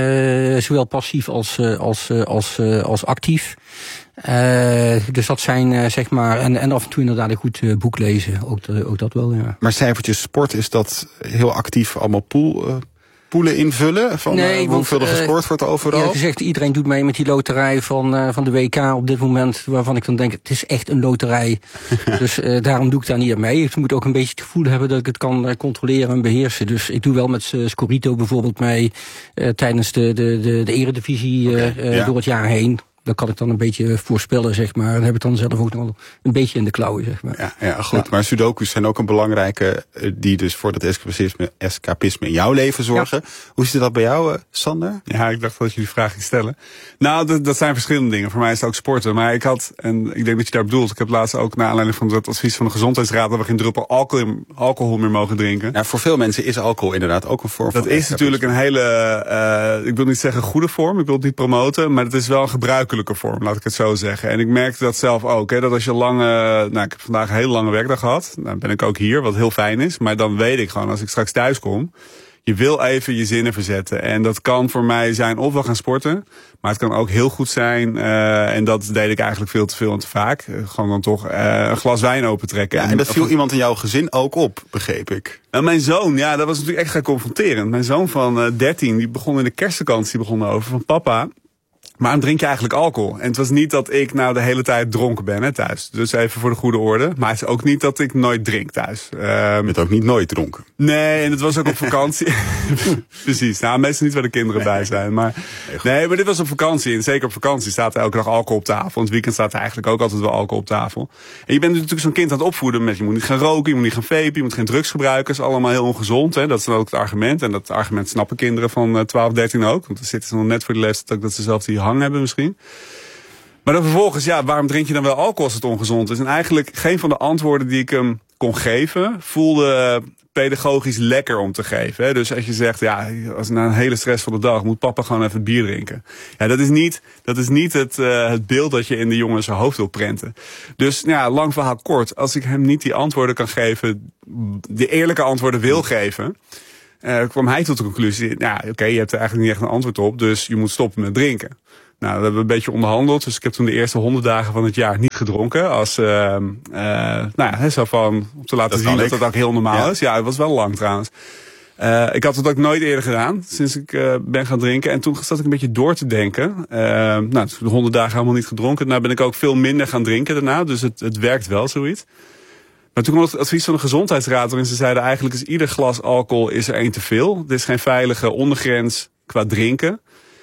Uh, zowel passief als, uh, als, uh, als, uh, als actief. Uh, dus dat zijn uh, zeg maar... En, en af en toe inderdaad een goed uh, boek lezen. Ook, uh, ook dat wel, ja. Maar cijfertjes sport, is dat heel actief allemaal pool... Uh... poelen invullen? Van nee, uh, hoeveel er gescoord uh, wordt overal? Eerlijk gezegd, iedereen doet mee met die loterij van, uh, van de W K op dit moment. Waarvan ik dan denk, het is echt een loterij. Dus uh, daarom doe ik daar niet aan mee. Ik moet ook een beetje het gevoel hebben dat ik het kan uh, controleren en beheersen. Dus ik doe wel met uh, Scorito bijvoorbeeld mee. Uh, tijdens de, de, de, de eredivisie uh, okay, uh, ja. door het jaar heen. Dat kan ik dan een beetje voorspellen, zeg maar. En heb ik dan zelf ook nog wel een beetje in de klauwen, zeg maar. Ja, ja goed. Ja. Maar sudoku's zijn ook een belangrijke, die dus voor dat escapisme, escapisme in jouw leven zorgen. Ja. Hoe zit dat bij jou, Sander? Ja, ik dacht dat je die vraag ging stellen. Nou, dat, dat zijn verschillende dingen. Voor mij is het ook sporten. Maar ik had, en ik denk dat je daar bedoelt, ik heb laatst ook naar aanleiding van het advies van de Gezondheidsraad dat we geen druppel alcohol, alcohol meer mogen drinken. Ja, voor veel mensen is alcohol inderdaad ook een vorm dat van Dat is natuurlijk een hele, uh, ik wil niet zeggen goede vorm, ik wil het niet promoten, maar het is wel een gebruikelijke vorm, laat ik het zo zeggen. En ik merkte dat zelf ook, hè, dat als je lange, nou ik heb vandaag een hele lange werkdag gehad, dan ben ik ook hier, wat heel fijn is, maar dan weet ik gewoon, als ik straks thuis kom, je wil even je zinnen verzetten. En dat kan voor mij zijn of wel gaan sporten, maar het kan ook heel goed zijn, uh, en dat deed ik eigenlijk veel te veel en te vaak, uh, gewoon dan toch uh, een glas wijn opentrekken. Ja, en dat viel of, iemand in jouw gezin ook op, begreep ik. Nou, mijn zoon, ja, dat was natuurlijk extra confronterend. Mijn zoon van uh, dertien, die begon in de kerstvakantie begon over van papa, waarom drink je eigenlijk alcohol? En het was niet dat ik nou de hele tijd dronken ben, hè, thuis. Dus even voor de goede orde. Maar het is ook niet dat ik nooit drink thuis. Um, je bent ook niet nooit dronken. Nee, en het was ook op vakantie. Precies. Nou, meestal niet waar de kinderen nee. bij zijn. Maar, nee, maar dit was op vakantie. En zeker op vakantie staat er elke dag alcohol op tafel. En het weekend staat er eigenlijk ook altijd wel alcohol op tafel. En je bent natuurlijk zo'n kind aan het opvoeden met je moet niet gaan roken, je moet niet gaan vapen, je moet geen drugs gebruiken. Dat is allemaal heel ongezond, hè. Dat is dan ook het argument. En dat argument snappen kinderen van twaalf, dertien ook. Want dan zitten ze nog net voor de leeftijd dat ze zelf die hang hebben misschien. Maar dan vervolgens, ja, waarom drink je dan wel alcohol als het ongezond is? En eigenlijk geen van de antwoorden die ik hem kon geven, voelde pedagogisch lekker om te geven. Hè? Dus als je zegt, ja, als na een hele stressvolle dag moet papa gewoon even bier drinken. Ja, dat is niet, dat is niet het, uh, het beeld dat je in de jongen zijn hoofd wil prenten. Dus ja, lang verhaal kort. Als ik hem niet die antwoorden kan geven, de eerlijke antwoorden wil geven, uh, kwam hij tot de conclusie, ja, oké, okay, je hebt er eigenlijk niet echt een antwoord op, dus je moet stoppen met drinken. Nou, dat hebben we een beetje onderhandeld. Dus ik heb toen de eerste honderd dagen van het jaar niet gedronken. Als, uh, uh, nou ja, zo van, om te laten dat zien dat dat ook heel normaal ja. is. Ja, het was wel lang trouwens. Uh, ik had het ook nooit eerder gedaan, sinds ik uh, ben gaan drinken. En toen zat ik een beetje door te denken. Uh, nou, de honderd dagen helemaal niet gedronken. Daarna ben ik ook veel minder gaan drinken daarna. Dus het, het werkt wel, zoiets. Maar toen kwam het advies van de gezondheidsraad waarin ze zeiden, eigenlijk is ieder glas alcohol is er één te veel. Er is geen veilige ondergrens qua drinken.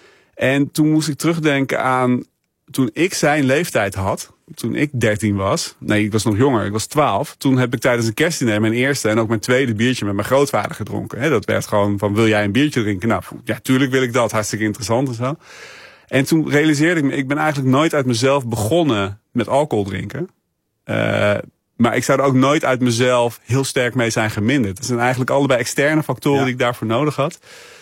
En toen moest ik terugdenken aan toen ik zijn leeftijd had. Toen ik dertien was. Nee, ik was nog jonger. Ik was twaalf. Toen heb ik tijdens een kerstdiner mijn eerste en ook mijn tweede biertje met mijn grootvader gedronken. He, dat werd gewoon van, wil jij een biertje drinken? Nou, ja, tuurlijk wil ik dat. Hartstikke interessant en zo. En toen realiseerde ik me, ik ben eigenlijk nooit uit mezelf begonnen met alcohol drinken. Uh, maar ik zou er ook nooit uit mezelf heel sterk mee zijn geminderd. Het zijn eigenlijk allebei externe factoren ja. die ik daarvoor nodig had.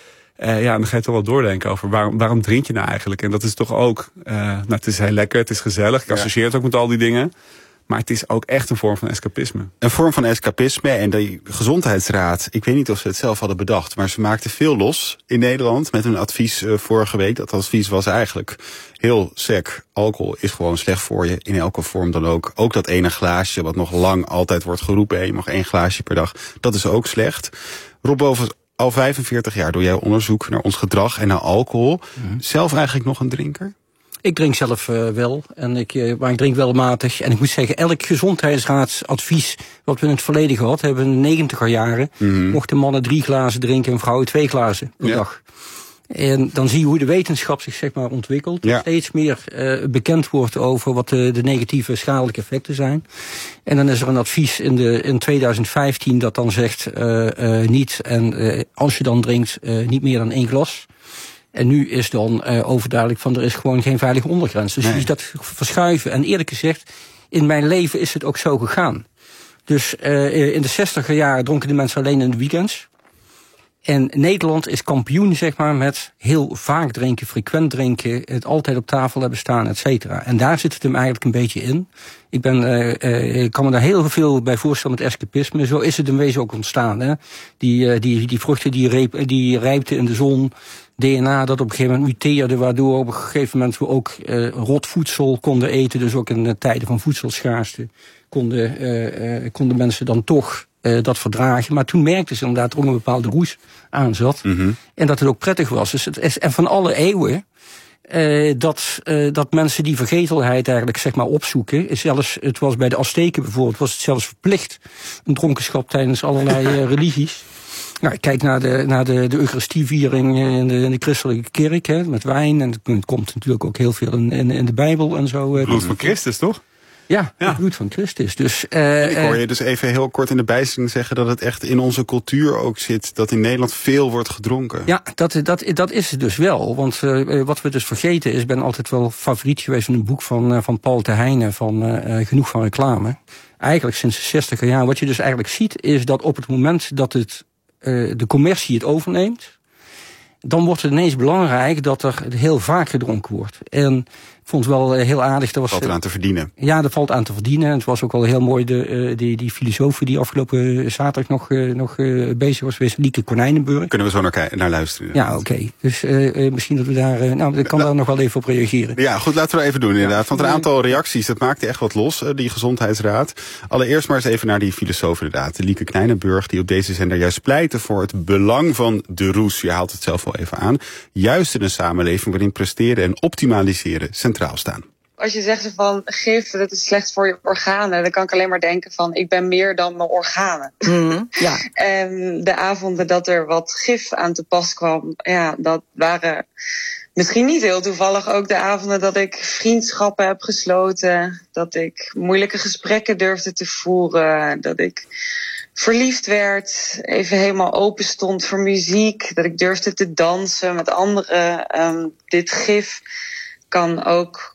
Uh, ja, en dan ga je toch wel doordenken over waarom, waarom drink je nou eigenlijk? En dat is toch ook, uh, nou, het is heel lekker, het is gezellig. Ik associeer het ook met al die dingen. Maar het is ook echt een vorm van escapisme. Een vorm van escapisme. En de gezondheidsraad, ik weet niet of ze het zelf hadden bedacht, maar ze maakten veel los in Nederland met hun advies uh, vorige week. Dat advies was eigenlijk heel sec. Alcohol is gewoon slecht voor je, in elke vorm dan ook. Ook dat ene glaasje, wat nog lang altijd wordt geroepen, hey, je mag één glaasje per dag, dat is ook slecht. Rob Bovens, al vijfenveertig jaar doe jij onderzoek naar ons gedrag en naar alcohol. Mm-hmm. Zelf eigenlijk nog een drinker? Ik drink zelf uh, wel, en ik, uh, maar ik drink wel matig. En ik moet zeggen, elk gezondheidsraadsadvies wat we in het verleden gehad hebben, in de negentiger jaren, mm-hmm. mochten mannen drie glazen drinken en vrouwen twee glazen per ja. dag. En dan zie je hoe de wetenschap zich zeg maar ontwikkelt. Ja. Steeds meer uh, bekend wordt over wat de, de negatieve schadelijke effecten zijn. En dan is er een advies in, de, in twintig vijftien dat dan zegt uh, uh, niet, en uh, als je dan drinkt, uh, niet meer dan één glas. En nu is dan uh, overduidelijk van er is gewoon geen veilige ondergrens. Dus nee. je ziet dat verschuiven. En eerlijk gezegd, in mijn leven is het ook zo gegaan. Dus uh, in de zestiger jaren dronken de mensen alleen in de weekends. En Nederland is kampioen, zeg maar, met heel vaak drinken, frequent drinken, het altijd op tafel hebben staan, et cetera. En daar zit het hem eigenlijk een beetje in. Ik ben, uh, uh, ik kan me daar heel veel bij voorstellen met escapisme. Zo is het in wezen ook ontstaan. Hè? Die, uh, die, die vruchten die, reep, die rijpten in de zon, D N A dat op een gegeven moment muteerde, waardoor op een gegeven moment we ook uh, rot voedsel konden eten. Dus ook in uh, tijden van voedselschaarste konden, uh, uh, konden mensen dan toch Uh, dat verdragen. Maar toen merkten ze inderdaad er ook een bepaalde roes aan zat. Mm-hmm. En dat het ook prettig was. Dus het is en van alle eeuwen uh, dat, uh, dat mensen die vergetelheid eigenlijk zeg maar opzoeken. Zelfs, het was bij de Azteken bijvoorbeeld, was het zelfs verplicht. Een dronkenschap tijdens allerlei uh, religies. Nou, kijk naar de, naar de, de Eucharistieviering in de, in de christelijke kerk, hè, met wijn. En het komt natuurlijk ook heel veel in, in, in de Bijbel en zo. Het bloed van Christus, toch? Ja, ja, het bloed van Christus. Dus, uh, ik hoor je dus even heel kort in de bijzin zeggen dat het echt in onze cultuur ook zit, dat in Nederland veel wordt gedronken. Ja, dat, dat, dat is het dus wel. Want uh, wat we dus vergeten is, ik ben altijd wel favoriet geweest van een boek van, uh, van Paul ter Heijne, van uh, Genoeg van Reclame. Eigenlijk sinds de zestiger jaar. Wat je dus eigenlijk ziet, is dat op het moment dat het, uh, de commercie het overneemt, dan wordt het ineens belangrijk dat er heel vaak gedronken wordt. En ik vond het wel heel aardig. Er was, valt eraan te verdienen. Ja, er valt aan te verdienen. Het was ook wel heel mooi, de, uh, die, die filosoof die afgelopen zaterdag nog, uh, nog uh, bezig was geweest, Lieke Konijnenburg. Kunnen we zo naar, naar luisteren. Ja, oké. Okay. Dus uh, uh, misschien dat we daar, uh, nou, ik kan La- daar nog wel even op reageren. Ja, goed, laten we even doen inderdaad. Want een aantal reacties, dat maakte echt wat los, uh, die gezondheidsraad. Allereerst maar eens even naar die filosoof inderdaad, Lieke Konijnenburg, die op deze zender juist pleitte voor het belang van de roes. Je haalt het zelf wel even aan. Juist in een samenleving waarin presteren en optimaliseren centraal staan. Als je zegt van gif, dat is slecht voor je organen, dan kan ik alleen maar denken van ik ben meer dan mijn organen. Mm-hmm, ja. En de avonden dat er wat gif aan te pas kwam, ja, dat waren misschien niet heel toevallig ook de avonden dat ik vriendschappen heb gesloten, dat ik moeilijke gesprekken durfde te voeren, dat ik verliefd werd, even helemaal open stond voor muziek, dat ik durfde te dansen met anderen. Um, dit gif kan ook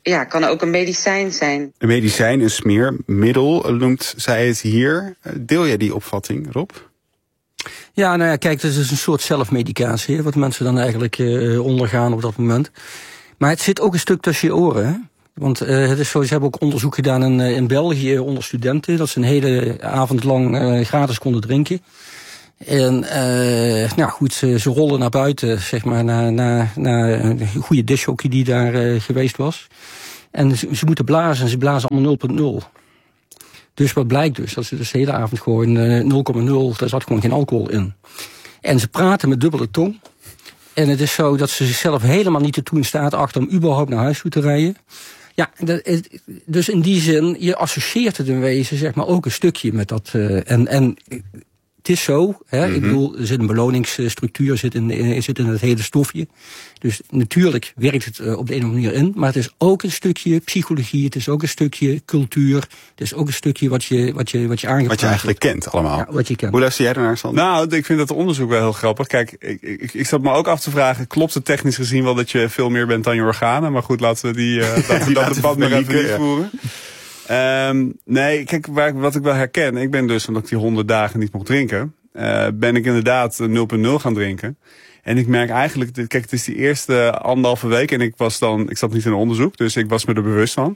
ja, kan ook een medicijn zijn. Een medicijn, een smeermiddel, noemt zij het hier. Deel jij die opvatting, Rob? Ja, nou ja, kijk, het is een soort zelfmedicatie, hè, wat mensen dan eigenlijk uh, ondergaan op dat moment. Maar het zit ook een stuk tussen je oren, hè? Want uh, het is zo, ze hebben ook onderzoek gedaan in, uh, in België onder studenten, dat ze een hele avond lang uh, gratis konden drinken. En uh, nou goed, ze, ze rollen naar buiten, zeg maar, naar, naar, naar een goede discjockey die daar uh, geweest was. En ze, ze moeten blazen en ze blazen allemaal nul punt nul. Dus wat blijkt dus, dat ze dus de hele avond gewoon uh, nul komma nul, daar zat gewoon geen alcohol in. En ze praten met dubbele tong. En het is zo dat ze zichzelf helemaal niet ertoe in staat achter om überhaupt naar huis toe te rijden. Ja, dat, dus in die zin, je associeert het in wezen, zeg maar, ook een stukje met dat. Uh, en, en het is zo, hè, mm-hmm. Ik bedoel, er zit een beloningsstructuur zit in, zit in het hele stofje. Dus natuurlijk werkt het uh, op de een of andere manier in. Maar het is ook een stukje psychologie, het is ook een stukje cultuur. Het is ook een stukje wat je, wat je, wat je aangepakt. Wat je eigenlijk kent allemaal. Ja, wat je kent. Hoe luister jij ernaar, Sander? Nou, ik vind dat onderzoek wel heel grappig. Kijk, ik, ik, ik zat me ook af te vragen, klopt het technisch gezien wel dat je veel meer bent dan je organen? Maar goed, laten we die, uh, laten we dat debat maar even niet ja. voeren. Um, nee, kijk, waar, wat ik wel herken, ik ben dus, omdat ik die honderd dagen niet mocht drinken, uh, ben ik inderdaad nul punt nul gaan drinken. En ik merk eigenlijk, kijk, het is die eerste anderhalve week en ik was dan, ik zat niet in een onderzoek, dus ik was me er bewust van.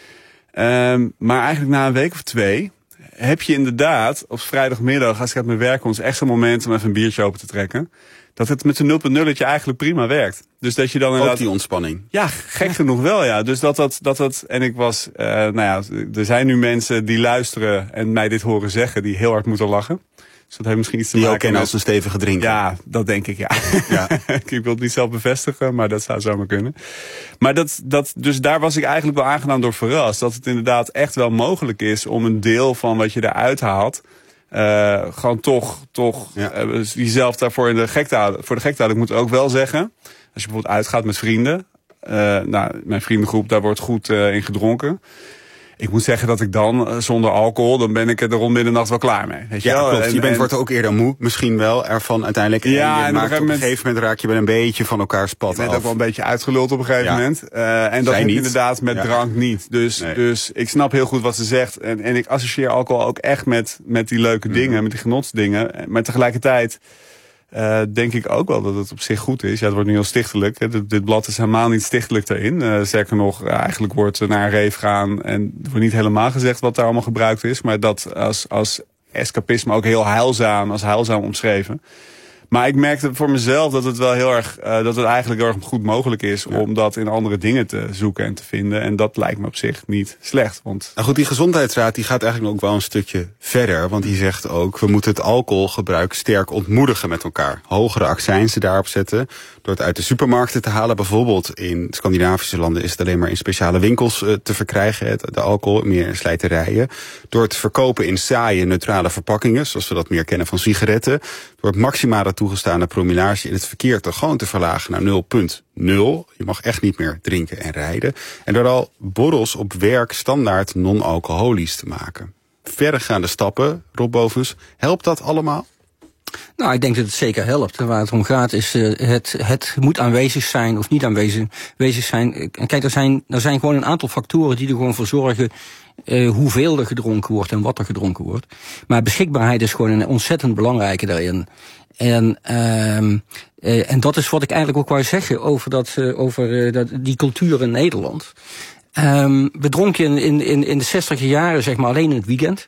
Um, maar eigenlijk na een week of twee heb je inderdaad op vrijdagmiddag, als ik uit mijn werk kom, is echt zo'n moment om even een biertje open te trekken. Dat het met zo'n nul punt nul eigenlijk prima werkt. Dus dat je dan inderdaad, ook die ontspanning. Ja, gek genoeg wel, ja. Dus dat dat, dat, dat en ik was, uh, nou ja, er zijn nu mensen die luisteren en mij dit horen zeggen, die heel hard moeten lachen. Dus dat heeft misschien iets te die maken ook kennen met, als een stevige drinker. Ja, dat denk ik, ja. ja. Ik wil het niet zelf bevestigen, maar dat zou zomaar kunnen. Maar dat, dat, dus daar was ik eigenlijk wel aangenaam door verrast. Dat het inderdaad echt wel mogelijk is om een deel van wat je eruit haalt, Uh, gewoon toch, toch ja. uh, jezelf daarvoor in de gek te houden. Voor de gek te houden. Ik moet ook wel zeggen, als je bijvoorbeeld uitgaat met vrienden. Uh, nou, mijn vriendengroep, daar wordt goed uh, in gedronken. Ik moet zeggen dat ik dan, uh, zonder alcohol, dan ben ik er rond middernacht wel klaar mee. Weet je ja, wel? klopt. En, je bent, en, wordt ook eerder moe, misschien wel, ervan uiteindelijk. Ja, en je en maakt op een, op een moment, gegeven moment raak je wel een beetje van elkaars pad af. Je bent ook wel een beetje uitgeluld op een gegeven ja. moment. Uh, en dat heb je inderdaad met ja. drank niet. Dus, nee. dus ik snap heel goed wat ze zegt. En, en ik associeer alcohol ook echt met, met die leuke mm. dingen, met die genotsdingen. Maar tegelijkertijd Uh, denk ik ook wel dat het op zich goed is. Ja, het wordt nu heel stichtelijk. Hè. Dit, dit blad is helemaal niet stichtelijk daarin. Uh, sterker nog, uh, eigenlijk wordt uh, naar een rave gaan en er wordt niet helemaal gezegd wat daar allemaal gebruikt is. Maar dat als, als escapisme ook heel heilzaam, als heilzaam omschreven. Maar ik merkte voor mezelf dat het wel heel erg, uh, dat het eigenlijk heel erg goed mogelijk is ja. om dat in andere dingen te zoeken en te vinden. En dat lijkt me op zich niet slecht. Want nou goed, die gezondheidsraad die gaat eigenlijk ook wel een stukje verder. Want die zegt ook, we moeten het alcoholgebruik sterk ontmoedigen met elkaar. Hogere accijnzen daarop zetten. Door het uit de supermarkten te halen. Bijvoorbeeld in Scandinavische landen is het alleen maar in speciale winkels uh, te verkrijgen. Het, de alcohol, meer in slijterijen. Door het verkopen in saaie, neutrale verpakkingen. Zoals we dat meer kennen van sigaretten. Door het maximale toegestane promillage in het verkeer te gewoon te verlagen naar nul punt nul. Je mag echt niet meer drinken en rijden. En door al borrels op werk standaard non-alcoholisch te maken. Verregaande stappen, Rob Bovens, helpt dat allemaal? Nou, ik denk dat het zeker helpt. Waar het om gaat is, uh, het, het moet aanwezig zijn of niet aanwezig zijn. Kijk, er zijn, er zijn gewoon een aantal factoren die er gewoon voor zorgen uh, hoeveel er gedronken wordt en wat er gedronken wordt. Maar beschikbaarheid is gewoon een ontzettend belangrijke daarin. En, uh, uh, en dat is wat ik eigenlijk ook wou zeggen over, dat, uh, over uh, dat, die cultuur in Nederland. Um, we dronken in, in, in, in de zestiger jaren zeg maar alleen in het weekend.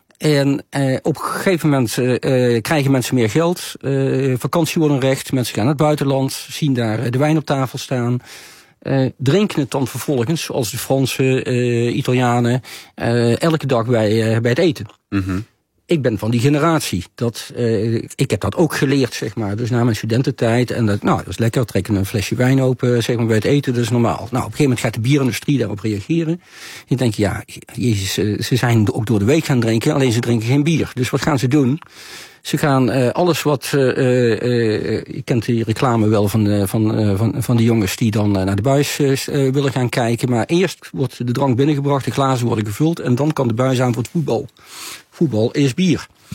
En uh, op een gegeven moment uh, uh, krijgen mensen meer geld. Uh, vakantie wordt een recht. Mensen gaan naar het buitenland. Zien daar de wijn op tafel staan. Uh, drinken het dan vervolgens, zoals de Fransen, uh, Italianen, uh, elke dag bij, uh, bij het eten. Mm-hmm. Ik ben van die generatie. Dat, uh, ik heb dat ook geleerd, zeg maar. Dus na mijn studententijd. En dat, nou, dat is lekker. Trekken een flesje wijn open, zeg maar, bij het eten. Dat is normaal. Nou, op een gegeven moment gaat de bierindustrie daarop reageren. Je denkt, ja, jezus, ze zijn ook door de week gaan drinken. Alleen ze drinken geen bier. Dus wat gaan ze doen? Ze gaan uh, alles wat, uh, uh, je kent die reclame wel van de, van, uh, van, van de jongens die dan uh, naar de buis uh, willen gaan kijken. Maar eerst wordt de drank binnengebracht, de glazen worden gevuld en dan kan de buis aan voor het voetbal. Voetbal is bier.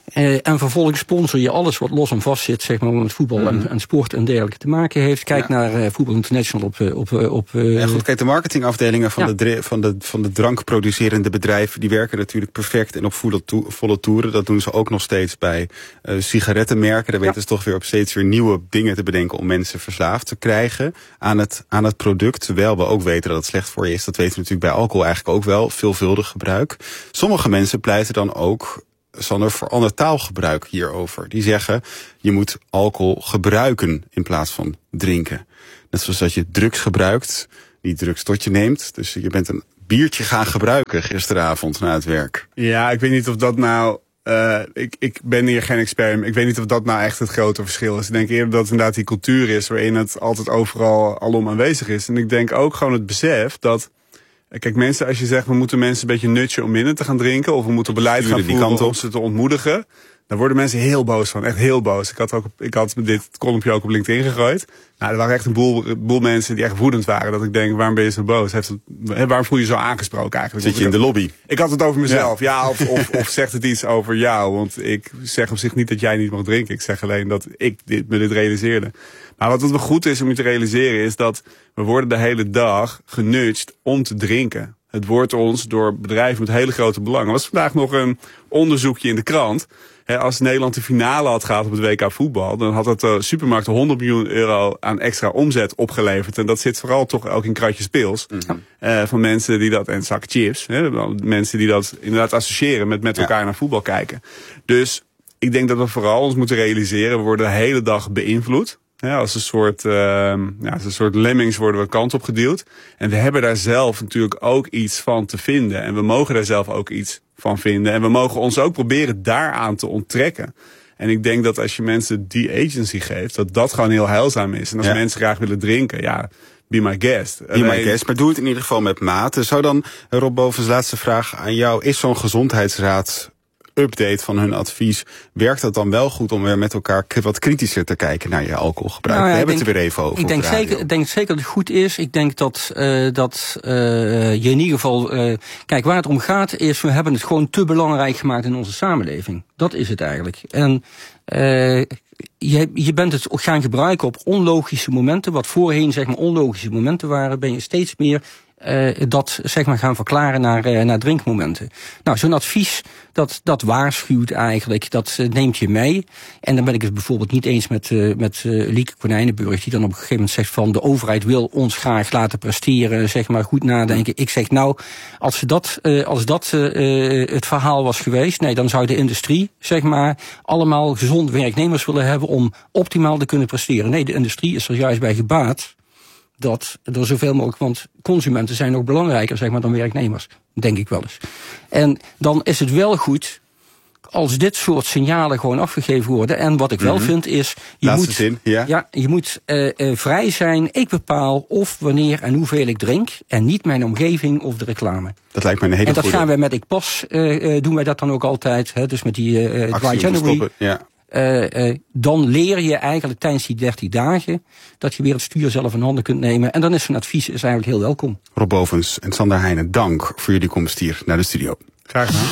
Uh, en vervolgens sponsor je alles wat los en vast zit, zeg maar, met voetbal mm-hmm. en, en sport en dergelijke te maken heeft. Kijk ja. naar uh, Voetbal International op... op, op uh, ja, goed, kijk, de marketingafdelingen van, ja. de, van, de, van de drankproducerende bedrijven, die werken natuurlijk perfect en op volle, to- volle toeren. Dat doen ze ook nog steeds bij uh, sigarettenmerken. Daar ja. weten ze toch weer op steeds weer nieuwe dingen te bedenken om mensen verslaafd te krijgen aan het, aan het product. Terwijl we ook weten dat het slecht voor je is. Dat weten we natuurlijk bij alcohol eigenlijk ook wel. Veelvuldig gebruik. Sommige mensen pleiten dan ook, Sander, voor ander taalgebruik hierover. Die zeggen, je moet alcohol gebruiken in plaats van drinken. Net zoals dat je drugs gebruikt, niet drugs tot je neemt. Dus je bent een biertje gaan gebruiken gisteravond na het werk. Ja, ik weet niet of dat nou... Uh, ik, ik ben hier geen expert. Ik weet niet of dat nou echt het grote verschil is. Ik denk eerder dat het inderdaad die cultuur is waarin het altijd overal alom aanwezig is. En ik denk ook gewoon het besef dat... Kijk, mensen, als je zegt, we moeten mensen een beetje nudgen om minder te gaan drinken, of we moeten beleid gaan voeren om ze te ontmoedigen, dan worden mensen heel boos van. Echt heel boos. Ik had ook, ik had dit kolompje ook op LinkedIn gegooid. Nou, er waren echt een boel, boel mensen die echt woedend waren. Dat ik denk, waarom ben je zo boos? Heeft het, waarom voel je je zo aangesproken eigenlijk? Zit je in de lobby? Ik had het over mezelf. Ja, ja of, of, of zegt het iets over jou? Want ik zeg op zich niet dat jij niet mag drinken. Ik zeg alleen dat ik dit, me dit realiseerde. Maar wat het wel goed is om je te realiseren is dat we worden de hele dag genudged om te drinken. Het wordt ons door bedrijven met hele grote belangen. Er was vandaag nog een onderzoekje in de krant. He, als Nederland de finale had gehad op het W K voetbal, dan had dat de supermarkten honderd miljoen euro aan extra omzet opgeleverd. En dat zit vooral toch ook in kratjes pils. Mm-hmm. Uh, van mensen die dat, en zakken chips. He, mensen die dat inderdaad associëren met met elkaar ja. naar voetbal kijken. Dus ik denk dat we vooral ons moeten realiseren, we worden de hele dag beïnvloed. Ja, als een soort, uh, ja, als een soort lemmings worden we kant op geduwd. En we hebben daar zelf natuurlijk ook iets van te vinden. En we mogen daar zelf ook iets van vinden. En we mogen ons ook proberen daaraan te onttrekken. En ik denk dat als je mensen die agency geeft, dat dat gewoon heel heilzaam is. En als ja. mensen graag willen drinken, ja, be my guest. Be my guest, maar doe het in ieder geval met mate. Zou dan, Rob Bovens, laatste vraag aan jou. Is zo'n gezondheidsraad update van hun advies, werkt dat dan wel goed om weer met elkaar wat kritischer te kijken naar je alcoholgebruik? Nou ja, We hebben denk, het er weer even over. Ik denk zeker, ik denk zeker dat het goed is. Ik denk dat, uh, dat uh, je in ieder geval... Uh, kijk, waar het om gaat is, we hebben het gewoon te belangrijk gemaakt in onze samenleving. Dat is het eigenlijk. En uh, je, je bent het gaan gebruiken op onlogische momenten. Wat voorheen zeg maar onlogische momenten waren, ben je steeds meer Uh, dat zeg maar gaan verklaren naar, uh, naar drinkmomenten. Nou, zo'n advies, dat, dat waarschuwt eigenlijk, dat uh, neemt je mee. En dan ben ik het bijvoorbeeld niet eens met, uh, met uh, Lieke Konijnenburg, die dan op een gegeven moment zegt van de overheid wil ons graag laten presteren, zeg maar goed nadenken. Ik zeg nou, als dat, uh, als dat uh, het verhaal was geweest, nee, dan zou de industrie, zeg maar, allemaal gezonde werknemers willen hebben om optimaal te kunnen presteren. Nee, de industrie is er juist bij gebaat dat er zoveel mogelijk, want consumenten zijn nog belangrijker, zeg maar, dan werknemers, denk ik wel eens. En dan is het wel goed als dit soort signalen gewoon afgegeven worden. En wat ik wel mm-hmm. vind is, je Laatste moet, zin, ja. Ja, je moet uh, uh, vrij zijn. Ik bepaal of, wanneer en hoeveel ik drink, en niet mijn omgeving of de reclame. Dat lijkt me een hele En dat goede. gaan wij met Ik Pas, uh, uh, doen wij dat dan ook altijd, hè, dus met die uh, Dry January. Ja. Uh, uh, dan leer je eigenlijk tijdens die dertig dagen dat je weer het stuur zelf in handen kunt nemen. En dan is zo'n advies is eigenlijk heel welkom. Rob Bovens en Sander Heijnen, dank voor jullie komst hier naar de studio. Graag gedaan.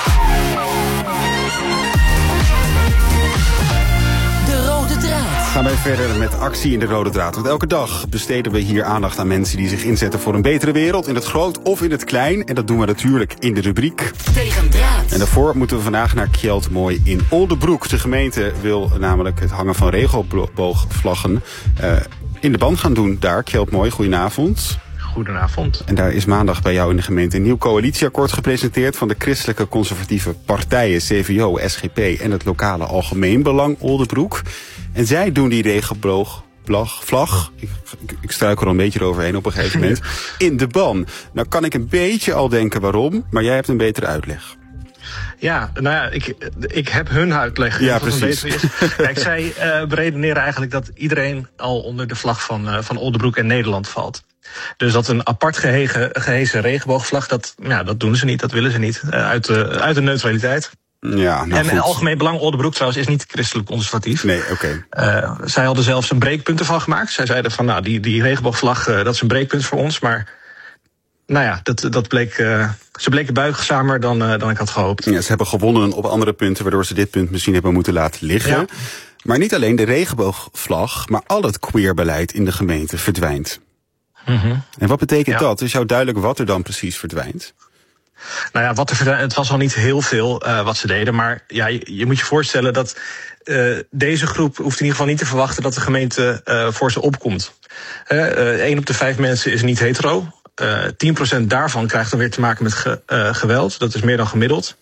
De rode draad. Gaan wij verder met actie in de rode draad. Want elke dag besteden we hier aandacht aan mensen die zich inzetten voor een betere wereld. In het groot of in het klein. En dat doen we natuurlijk in de rubriek Tegen draad. En daarvoor moeten we vandaag naar Kjeld Mooi in Oldebroek. De gemeente wil namelijk het hangen van regenboogvlaggen uh, in de band gaan doen daar. Kjeld Mooi, goedenavond. Goedenavond. En daar is maandag bij jou in de gemeente een nieuw coalitieakkoord gepresenteerd van de christelijke conservatieve partijen C V O, S G P en het lokale Algemeen Belang Oldebroek. En zij doen die regenboog Vlag, vlag. Ik, ik, ik struikel er een beetje eroverheen op een gegeven moment. In de ban. Nou kan ik een beetje al denken waarom, maar jij hebt een betere uitleg. Ja, nou ja, ik, ik heb hun uitleg. Ja, precies. Is. Kijk, zij uh, beredeneren eigenlijk dat iedereen al onder de vlag van, uh, van Oldebroek en Nederland valt. Dus dat een apart gehegen, gehezen regenboogvlag, dat, ja, dat doen ze niet, dat willen ze niet. Uh, uit, de, uit de neutraliteit. Ja, nou en het Algemeen Belang Oldebroek trouwens is niet christelijk conservatief. Nee, oké. Okay. Uh, zij hadden zelfs een breekpunt ervan gemaakt. Zij zeiden van, nou, die, die regenboogvlag, uh, dat is een breekpunt voor ons. Maar, nou ja, dat, dat bleek uh, ze bleken buigzamer dan, uh, dan ik had gehoopt. Ja, ze hebben gewonnen op andere punten, waardoor ze dit punt misschien hebben moeten laten liggen. Ja. Maar niet alleen de regenboogvlag, maar al het queerbeleid in de gemeente verdwijnt. Mm-hmm. En wat betekent ja. dat? Is jou duidelijk wat er dan precies verdwijnt? Nou ja, wat er verdwijnt, het was al niet heel veel uh, wat ze deden. Maar ja, je, je moet je voorstellen dat uh, deze groep hoeft in ieder geval niet te verwachten dat de gemeente uh, voor ze opkomt. Uh, uh, één op de vijf mensen is niet hetero. Uh, tien procent daarvan krijgt dan weer te maken met ge, uh, geweld. Dat is meer dan gemiddeld.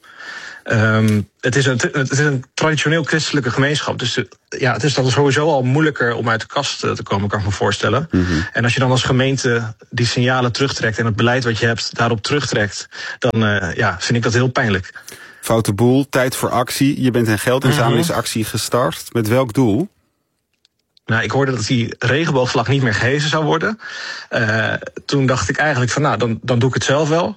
Um, het, is een, het is een traditioneel christelijke gemeenschap. Dus uh, ja, het is dan sowieso al moeilijker om uit de kast uh, te komen, kan ik me voorstellen. Mm-hmm. En als je dan als gemeente die signalen terugtrekt en het beleid wat je hebt daarop terugtrekt, dan uh, ja, vind ik dat heel pijnlijk. Foute boel, tijd voor actie. Je bent een geldinzamelingsactie gestart. Met welk doel? Nou, ik hoorde dat die regenboogvlag niet meer gehezen zou worden. Uh, toen dacht ik eigenlijk van, nou, dan, dan doe ik het zelf wel.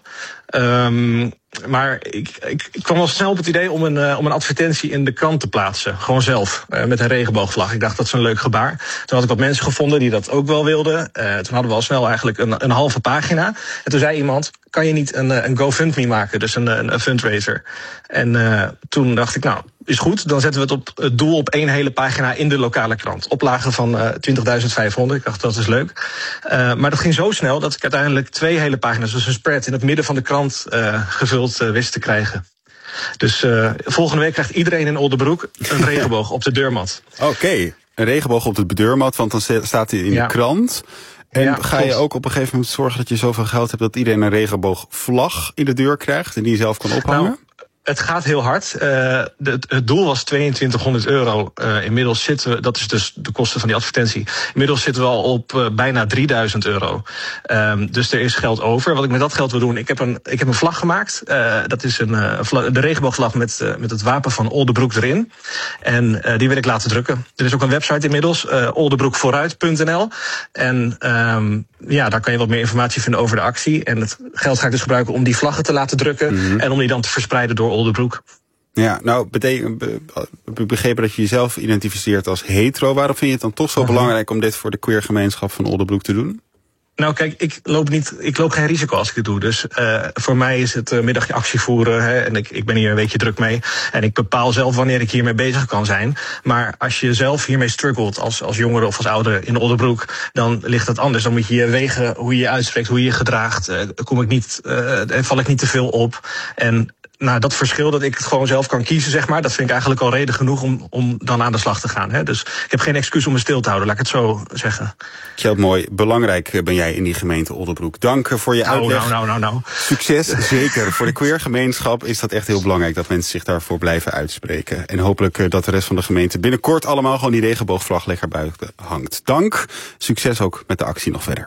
Um, maar ik, ik, ik kwam al snel op het idee om een, uh, om een advertentie in de krant te plaatsen. Gewoon zelf, uh, met een regenboogvlag. Ik dacht, dat is een leuk gebaar. Toen had ik wat mensen gevonden die dat ook wel wilden. Uh, toen hadden we al snel eigenlijk een, een halve pagina. En toen zei iemand, kan je niet een, een GoFundMe maken? Dus een, een, een fundraiser. En uh, toen dacht ik, nou, is goed. Dan zetten we het op het doel op één hele pagina in de lokale krant. Oplage van uh, twintigduizend vijfhonderd. Ik dacht, dat is leuk. Uh, maar dat ging zo snel dat ik uiteindelijk twee hele pagina's, dus een spread in het midden van de krant uh, gevuld uh, wist te krijgen. Dus uh, volgende week krijgt iedereen in Oldebroek een regenboog op de deurmat. Oké, okay. Een regenboog op de deurmat, want dan staat hij in ja. de krant. En ja, ga je ook op een gegeven moment zorgen dat je zoveel geld hebt dat iedereen een regenboogvlag in de deur krijgt en die zelf kan ophangen? Nou, het gaat heel hard. Uh, de, het doel was tweeëntwintighonderd euro. Uh, inmiddels zitten we, dat is dus de kosten van die advertentie. Inmiddels zitten we al op uh, bijna drieduizend euro. Um, dus er is geld over. Wat ik met dat geld wil doen, ik heb een, ik heb een vlag gemaakt. Uh, dat is een, uh, vlag, de regenboogvlag met, uh, met het wapen van Oldebroek erin. En uh, die wil ik laten drukken. Er is ook een website inmiddels, uh, oldebroekvooruit punt n l. En um, ja, daar kan je wat meer informatie vinden over de actie. En het geld ga ik dus gebruiken om die vlaggen te laten drukken. Mm-hmm. En om die dan te verspreiden door Oldebroek. Ja, nou, betekent, be, begrepen dat je jezelf identificeert als hetero. Waarom vind je het dan toch zo uh-huh. belangrijk om dit voor de queergemeenschap van Oldebroek te doen? Nou kijk, ik loop, niet, ik loop geen risico als ik dit doe. Dus uh, voor mij is het uh, middagje actie voeren. Hè, en ik, ik ben hier een weekje druk mee. En ik bepaal zelf wanneer ik hiermee bezig kan zijn. Maar als je zelf hiermee struggelt als, als jongere of als ouder in Oldebroek, dan ligt dat anders. Dan moet je je wegen hoe je je uitspreekt, hoe je je gedraagt. Uh, kom ik niet, uh, val ik niet te veel op. En nou, dat verschil dat ik het gewoon zelf kan kiezen, zeg maar, dat vind ik eigenlijk al reden genoeg om, om dan aan de slag te gaan. Hè. Dus ik heb geen excuus om me stil te houden, laat ik het zo zeggen. Kjeld, mooi. Belangrijk ben jij in die gemeente Oldebroek. Dank voor je uitleg. Nou, nou, nou, nou. Succes, zeker. Voor de queergemeenschap is dat echt heel belangrijk dat mensen zich daarvoor blijven uitspreken. En hopelijk dat de rest van de gemeente binnenkort allemaal gewoon die regenboogvlag lekker buiten hangt. Dank. Succes ook met de actie nog verder.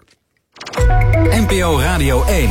N P O Radio één.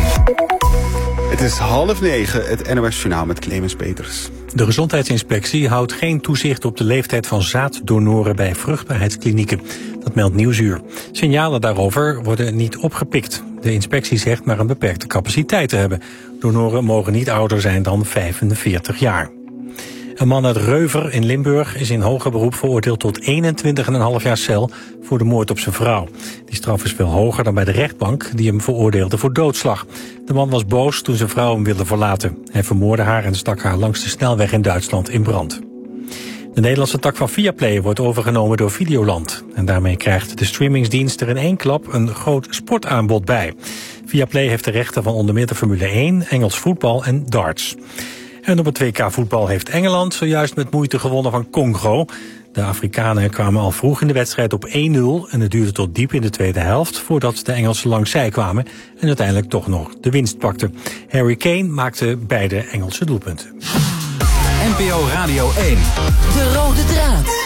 Het is half negen, het N O S Journaal met Clemens Peters. De Gezondheidsinspectie houdt geen toezicht op de leeftijd van zaaddonoren bij vruchtbaarheidsklinieken. Dat meldt Nieuwsuur. Signalen daarover worden niet opgepikt. De inspectie zegt maar een beperkte capaciteit te hebben. Donoren mogen niet ouder zijn dan vijfenveertig jaar. Een man uit Reuver in Limburg is in hoger beroep veroordeeld tot eenentwintig komma vijf jaar cel voor de moord op zijn vrouw. Die straf is veel hoger dan bij de rechtbank die hem veroordeelde voor doodslag. De man was boos toen zijn vrouw hem wilde verlaten. Hij vermoordde haar en stak haar langs de snelweg in Duitsland in brand. De Nederlandse tak van Viaplay wordt overgenomen door Videoland. En daarmee krijgt de streamingsdienst er in één klap een groot sportaanbod bij. Viaplay heeft de rechten van onder meer de Formule één, Engels voetbal en darts. En op het W K voetbal heeft Engeland zojuist met moeite gewonnen van Congo. De Afrikanen kwamen al vroeg in de wedstrijd op één nul en het duurde tot diep in de tweede helft voordat de Engelsen langs zij kwamen en uiteindelijk toch nog de winst pakten. Harry Kane maakte beide Engelse doelpunten. N P O Radio één. De rode draad.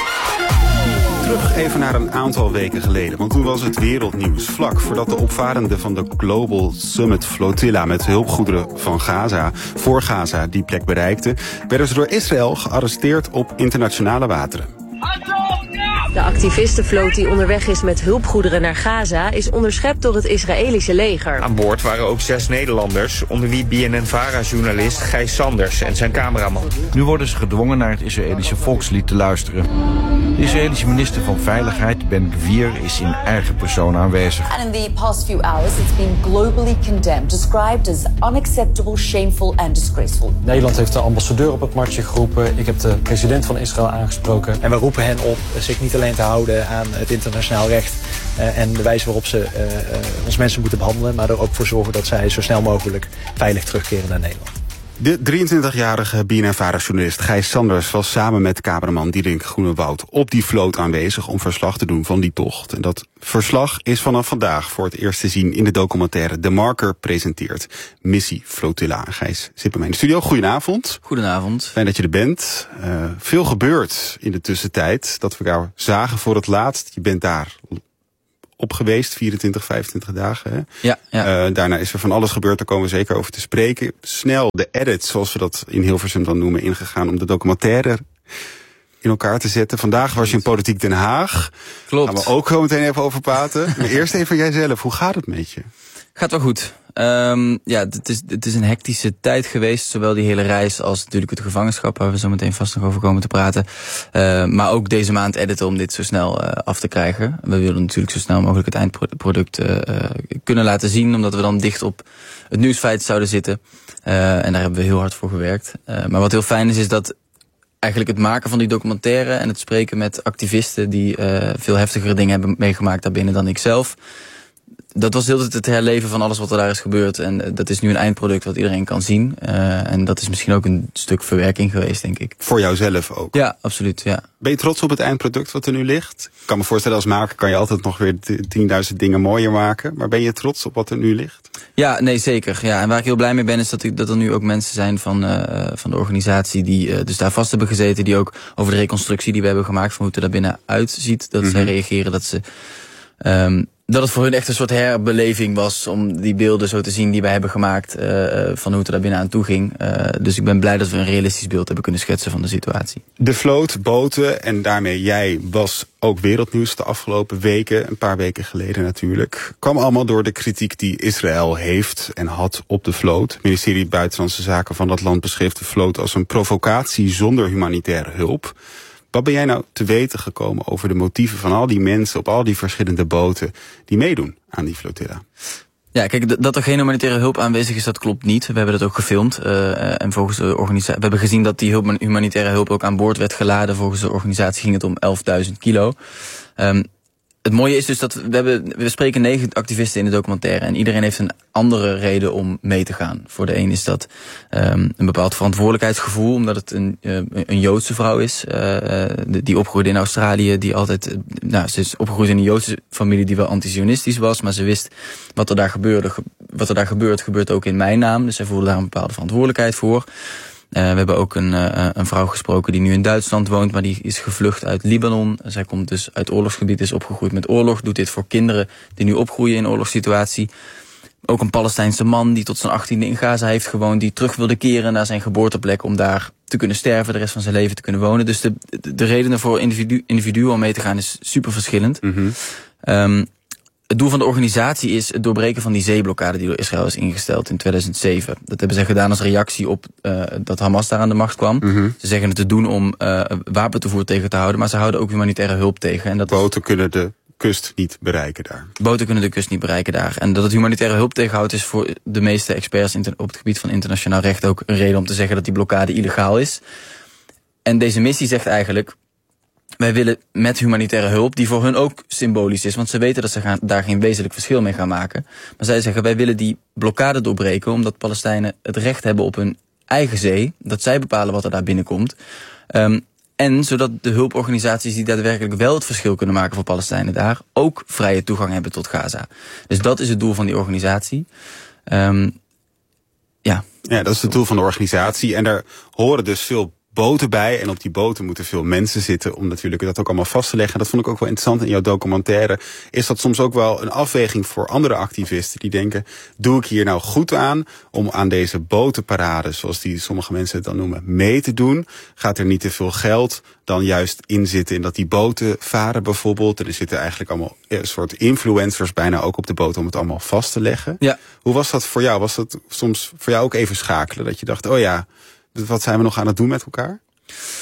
Terug even naar een aantal weken geleden, want toen was het wereldnieuws. Vlak voordat de opvarenden van de Global Summit Flotilla met hulpgoederen van Gaza, voor Gaza die plek bereikten, werden ze door Israël gearresteerd op internationale wateren. De activistenvloot die onderweg is met hulpgoederen naar Gaza is onderschept door het Israëlische leger. Aan boord waren ook zes Nederlanders, onder wie B N N-Vara-journalist Gijs Sanders en zijn cameraman. Nu worden ze gedwongen naar het Israëlische volkslied te luisteren. De Israëlische minister van Veiligheid, Ben Gvir, is in eigen persoon aanwezig. And in the past few hours it's been globally condemned, described as unacceptable, shameful and disgraceful. Nederland heeft de ambassadeur op het matje geroepen. Ik heb de president van Israël aangesproken. En we roepen hen op zich niet alleen te houden aan het internationaal recht uh, en de wijze waarop ze uh, uh, ons mensen moeten behandelen, maar er ook voor zorgen dat zij zo snel mogelijk veilig terugkeren naar Nederland. De drieëntwintigjarige B N N-Vara-journalist Gijs Sanders was samen met cameraman Diederik Groenewoud op die vloot aanwezig om verslag te doen van die tocht. En dat verslag is vanaf vandaag voor het eerst te zien in de documentaire De Marker presenteert Missie Flotilla. Gijs zit bij mij in de studio. Goedenavond. Goedenavond. Fijn dat je er bent. Uh, veel gebeurd in de tussentijd dat we elkaar zagen voor het laatst. Je bent daar op geweest, vierentwintig, vijfentwintig dagen. Hè? Ja, ja. Uh, daarna is er van alles gebeurd, daar komen we zeker over te spreken. Snel de edit, zoals we dat in Hilversum dan noemen, ingegaan om de documentaire in elkaar te zetten. Vandaag was je in Politiek Den Haag. Klopt. Gaan we ook zo meteen even over praten. Maar eerst even jijzelf, hoe gaat het met je? Gaat wel goed. Um, ja, het is, het is een hectische tijd geweest. Zowel die hele reis als natuurlijk het gevangenschap, waar we zo meteen vast nog over komen te praten. Uh, maar ook deze maand editen om dit zo snel uh, af te krijgen. We willen natuurlijk zo snel mogelijk het eindproduct uh, kunnen laten zien, omdat we dan dicht op het nieuwsfeit zouden zitten. Uh, en daar hebben we heel hard voor gewerkt. Uh, maar wat heel fijn is, is dat eigenlijk het maken van die documentaire en het spreken met activisten die uh, veel heftigere dingen hebben meegemaakt daarbinnen dan ik zelf. Dat was heel het herleven van alles wat er daar is gebeurd. En dat is nu een eindproduct wat iedereen kan zien. Uh, en dat is misschien ook een stuk verwerking geweest, denk ik. Voor jouzelf ook? Ja, absoluut, ja. Ben je trots op het eindproduct wat er nu ligt? Ik kan me voorstellen, als maker kan je altijd nog weer tienduizend dingen mooier maken. Maar ben je trots op wat er nu ligt? Ja, nee, zeker. Ja, en waar ik heel blij mee ben, is dat, ik, dat er nu ook mensen zijn van, uh, van de organisatie die uh, dus daar vast hebben gezeten. Die ook over de reconstructie die we hebben gemaakt van hoe het er daar binnen uitziet. Dat mm-hmm. zij reageren, dat ze Um, dat het voor hun echt een soort herbeleving was om die beelden zo te zien die wij hebben gemaakt uh, van hoe het er daar binnen aan toe ging. Uh, dus ik ben blij dat we een realistisch beeld hebben kunnen schetsen van de situatie. De vloot, boten en daarmee jij was ook wereldnieuws de afgelopen weken, een paar weken geleden natuurlijk. Kwam allemaal door de kritiek die Israël heeft en had op de vloot. Het ministerie Buitenlandse Zaken van dat land beschreef de vloot als een provocatie zonder humanitaire hulp. Wat ben jij nou te weten gekomen over de motieven van al die mensen op al die verschillende boten die meedoen aan die flotilla? Ja, kijk, dat er geen humanitaire hulp aanwezig is, dat klopt niet. We hebben dat ook gefilmd. Uh, en volgens de organisatie, we hebben gezien dat die hulp, humanitaire hulp ook aan boord werd geladen. Volgens de organisatie ging het om elfduizend kilo. Um, Het mooie is dus dat we hebben, we spreken negen activisten in de documentaire en iedereen heeft een andere reden om mee te gaan. Voor de een is dat um, een bepaald verantwoordelijkheidsgevoel, omdat het een, uh, een Joodse vrouw is, uh, die opgroeide in Australië, die altijd, uh, nou, ze is opgegroeid in een Joodse familie die wel anti-Zionistisch was, maar ze wist wat er daar gebeurde, wat er daar gebeurt, gebeurt ook in mijn naam, dus zij voelde daar een bepaalde verantwoordelijkheid voor. Uh, we hebben ook een, uh, een vrouw gesproken die nu in Duitsland woont, maar die is gevlucht uit Libanon. Zij komt dus uit oorlogsgebied, is opgegroeid met oorlog, doet dit voor kinderen die nu opgroeien in oorlogssituatie. Ook een Palestijnse man die tot zijn achttiende in Gaza heeft gewoond, die terug wilde keren naar zijn geboorteplek om daar te kunnen sterven, de rest van zijn leven te kunnen wonen. Dus de, de, de redenen voor individu, individuen om mee te gaan is super verschillend. Mm-hmm. Um, Het doel van de organisatie is het doorbreken van die zeeblokkade die door Israël is ingesteld in tweeduizend zeven. Dat hebben zij gedaan als reactie op uh, dat Hamas daar aan de macht kwam. Mm-hmm. Ze zeggen het te doen om uh, wapentoevoer tegen te houden, maar ze houden ook humanitaire hulp tegen. En dat boten is, kunnen de kust niet bereiken daar. Boten kunnen de kust niet bereiken daar. En dat het humanitaire hulp tegenhoudt is voor de meeste experts op het gebied van internationaal recht ook een reden om te zeggen dat die blokkade illegaal is. En deze missie zegt eigenlijk, wij willen met humanitaire hulp, die voor hun ook symbolisch is, want ze weten dat ze gaan, daar geen wezenlijk verschil mee gaan maken. Maar zij zeggen, wij willen die blokkade doorbreken, omdat Palestijnen het recht hebben op hun eigen zee, dat zij bepalen wat er daar binnenkomt. Um, en zodat de hulporganisaties die daadwerkelijk wel het verschil kunnen maken voor Palestijnen daar, ook vrije toegang hebben tot Gaza. Dus dat is het doel van die organisatie. Um, ja. ja, dat is het doel van de organisatie. En daar horen dus veel boten bij. En op die boten moeten veel mensen zitten om natuurlijk dat ook allemaal vast te leggen. En dat vond ik ook wel interessant in jouw documentaire. Is dat soms ook wel een afweging voor andere activisten die denken, doe ik hier nou goed aan om aan deze botenparade, zoals die sommige mensen het dan noemen, mee te doen? Gaat er niet te veel geld dan juist in zitten in dat die boten varen bijvoorbeeld? En er zitten eigenlijk allemaal een soort influencers bijna ook op de boot om het allemaal vast te leggen. Ja. Hoe was dat voor jou? Was dat soms voor jou ook even schakelen? Dat je dacht, oh ja, wat zijn we nog aan het doen met elkaar?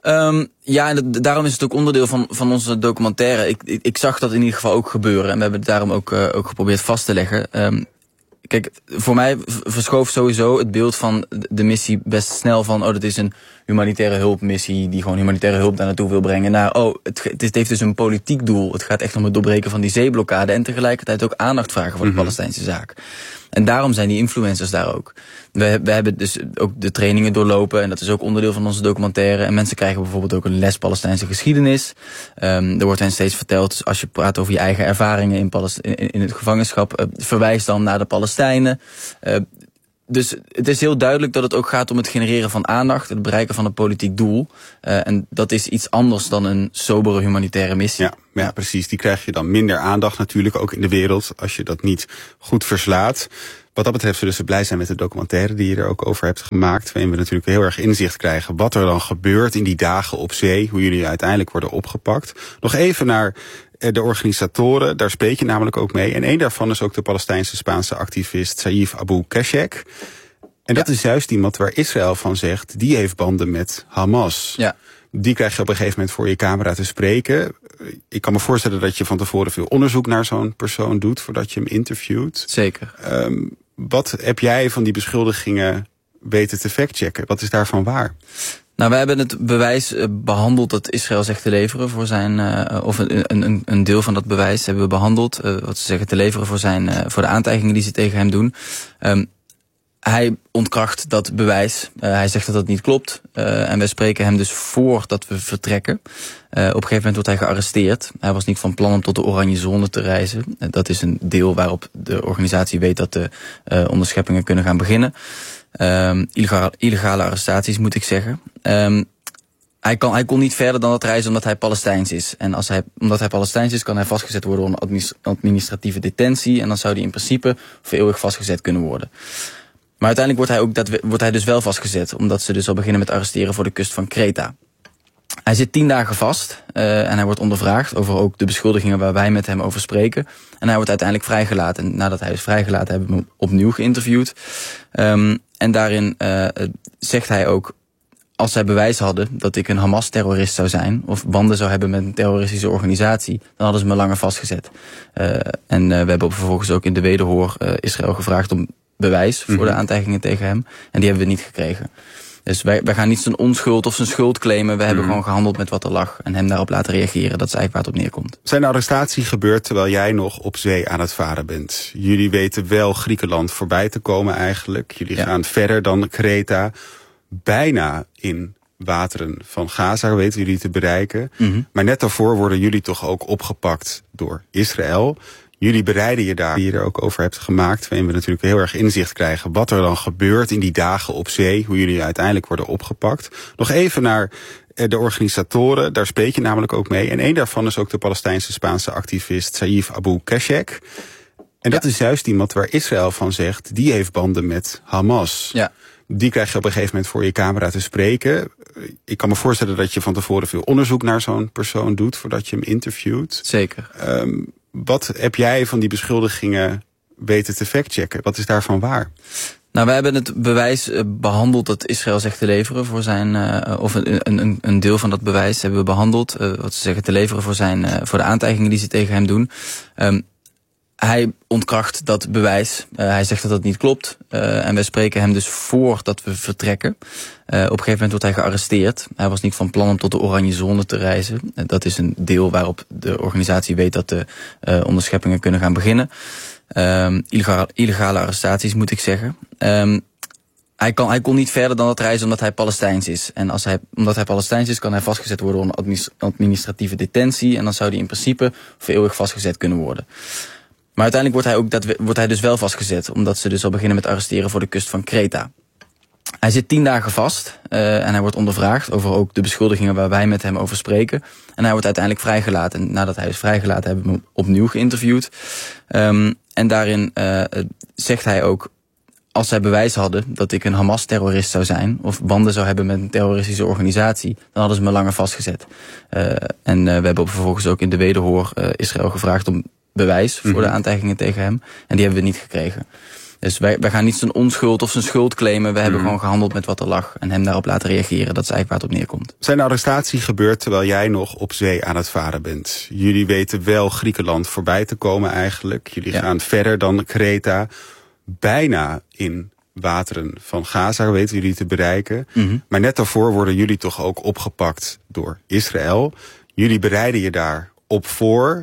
Um, ja, en d- daarom is het ook onderdeel van, van onze documentaire. Ik, ik, ik zag dat in ieder geval ook gebeuren. En we hebben het daarom ook, uh, ook geprobeerd vast te leggen. Um, kijk, voor mij verschoof sowieso het beeld van de missie best snel van... oh, dat is een humanitaire hulpmissie die gewoon humanitaire hulp daar naartoe wil brengen. Naar, oh, het, het heeft dus een politiek doel. Het gaat echt om het doorbreken van die zeeblokkade... en tegelijkertijd ook aandacht vragen voor de mm-hmm. Palestijnse zaak. En daarom zijn die influencers daar ook. We, we hebben dus ook de trainingen doorlopen... en dat is ook onderdeel van onze documentaire. En mensen krijgen bijvoorbeeld ook een les Palestijnse geschiedenis. Um, er wordt hen steeds verteld, als je praat over je eigen ervaringen in, Palest- in, in het gevangenschap... Uh, verwijs dan naar de Palestijnen... Uh, Dus het is heel duidelijk dat het ook gaat om het genereren van aandacht... het bereiken van een politiek doel. Uh, en dat is iets anders dan een sobere humanitaire missie. Ja, ja, precies. Die krijg je dan minder aandacht natuurlijk ook in de wereld... als je dat niet goed verslaat. Wat dat betreft zullen ze blij zijn met de documentaire... die je er ook over hebt gemaakt... waarin we natuurlijk heel erg inzicht krijgen... wat er dan gebeurt in die dagen op zee... hoe jullie uiteindelijk worden opgepakt. Nog even naar... de organisatoren, daar spreek je namelijk ook mee. En één daarvan is ook de Palestijnse Spaanse activist Saif Abu Keshek. En dat ja. is juist iemand waar Israël van zegt... die heeft banden met Hamas. Ja. Die krijg je op een gegeven moment voor je camera te spreken. Ik kan me voorstellen dat je van tevoren veel onderzoek naar zo'n persoon doet... voordat je hem interviewt. Zeker. Um, wat heb jij van die beschuldigingen weten te factchecken? Wat is daarvan waar? Nou, wij hebben het bewijs behandeld dat Israël zegt te leveren voor zijn... Uh, of een, een, een deel van dat bewijs hebben we behandeld. Uh, wat ze zeggen te leveren voor, zijn, uh, voor de aantijgingen die ze tegen hem doen. Um, hij ontkracht dat bewijs. Uh, hij zegt dat dat niet klopt. Uh, en wij spreken hem dus voor dat we vertrekken. Uh, op een gegeven moment wordt hij gearresteerd. Hij was niet van plan om tot de Oranje Zone te reizen. Uh, dat is een deel waarop de organisatie weet dat de uh, onderscheppingen kunnen gaan beginnen. Um, illegale, illegale arrestaties, moet ik zeggen. Um, hij, kan, hij kon niet verder dan dat reizen omdat hij Palestijns is. En als hij, omdat hij Palestijns is, kan hij vastgezet worden door een administratieve detentie. En dan zou hij in principe voor eeuwig vastgezet kunnen worden. Maar uiteindelijk wordt hij, ook dat, wordt hij dus wel vastgezet. Omdat ze dus al beginnen met arresteren voor de kust van Kreta. Hij zit tien dagen vast uh, en hij wordt ondervraagd over ook de beschuldigingen waar wij met hem over spreken. En hij wordt uiteindelijk vrijgelaten. En nadat hij is vrijgelaten hebben we hem opnieuw geïnterviewd. Um, en daarin uh, zegt hij ook, als zij bewijs hadden dat ik een Hamas-terrorist zou zijn... of banden zou hebben met een terroristische organisatie... dan hadden ze me langer vastgezet. Uh, en uh, we hebben vervolgens ook in de wederhoor uh, Israël gevraagd om bewijs... voor mm-hmm. de aantijgingen tegen hem. En die hebben we niet gekregen. Dus wij, wij gaan niet zijn onschuld of zijn schuld claimen. We hebben mm. gewoon gehandeld met wat er lag. En hem daarop laten reageren. Dat is eigenlijk waar het op neerkomt. Zijn arrestatie gebeurt terwijl jij nog op zee aan het varen bent. Jullie weten wel Griekenland voorbij te komen eigenlijk. Jullie ja. gaan verder dan Kreta. Bijna in wateren van Gaza weten jullie te bereiken. Mm-hmm. Maar net daarvoor worden jullie toch ook opgepakt door Israël. Jullie bereiden je daar, die je er ook over hebt gemaakt... waarin we natuurlijk heel erg inzicht krijgen... wat er dan gebeurt in die dagen op zee... hoe jullie uiteindelijk worden opgepakt. Nog even naar de organisatoren, daar spreek je namelijk ook mee. En één daarvan is ook de Palestijnse Spaanse activist Saif Abu Keshek. En dat ja. is juist iemand waar Israël van zegt... die heeft banden met Hamas. Ja. Die krijg je op een gegeven moment voor je camera te spreken. Ik kan me voorstellen dat je van tevoren veel onderzoek naar zo'n persoon doet... voordat je hem interviewt. Zeker. Um, Wat heb jij van die beschuldigingen weten te factchecken? Wat is daarvan waar? Nou, wij hebben het bewijs behandeld dat Israël zegt te leveren voor zijn... Uh, of een, een, een deel van dat bewijs hebben we behandeld. Uh, wat ze zeggen te leveren voor, zijn, uh, voor de aantijgingen die ze tegen hem doen. Um, hij ontkracht dat bewijs. Uh, hij zegt dat dat niet klopt. Uh, en wij spreken hem dus voor dat we vertrekken. Uh, op een gegeven moment wordt hij gearresteerd. Hij was niet van plan om tot de Oranje Zone te reizen. Uh, dat is een deel waarop de organisatie weet dat de uh, onderscheppingen kunnen gaan beginnen. Um, illegale, illegale arrestaties, moet ik zeggen. Um, hij, kan, hij kon niet verder dan dat reizen omdat hij Palestijns is. En als hij, omdat hij Palestijns is, kan hij vastgezet worden door een administratieve detentie. En dan zou hij in principe voor eeuwig vastgezet kunnen worden. Maar uiteindelijk wordt hij, ook dat, wordt hij dus wel vastgezet... omdat ze dus al beginnen met arresteren voor de kust van Kreta. Hij zit tien dagen vast uh, en hij wordt ondervraagd... over ook de beschuldigingen waar wij met hem over spreken. En hij wordt uiteindelijk vrijgelaten. En nadat hij is vrijgelaten hebben we hem opnieuw geïnterviewd. Um, en daarin uh, zegt hij ook... als zij bewijs hadden dat ik een Hamas-terrorist zou zijn... of banden zou hebben met een terroristische organisatie... dan hadden ze me langer vastgezet. Uh, en uh, we hebben vervolgens ook in de wederhoor uh, Israël gevraagd... om bewijs voor mm-hmm. de aantijgingen tegen hem. En die hebben we niet gekregen. Dus wij, wij gaan niet zijn onschuld of zijn schuld claimen. We hebben mm. gewoon gehandeld met wat er lag en hem daarop laten reageren. Dat is eigenlijk waar het op neerkomt. Zijn arrestatie gebeurt terwijl jij nog op zee aan het varen bent. Jullie weten wel Griekenland voorbij te komen eigenlijk. Jullie ja. gaan verder dan Kreta. Bijna in wateren van Gaza weten jullie te bereiken. Mm-hmm. Maar net daarvoor worden jullie toch ook opgepakt door Israël. Jullie bereiden je daar op voor.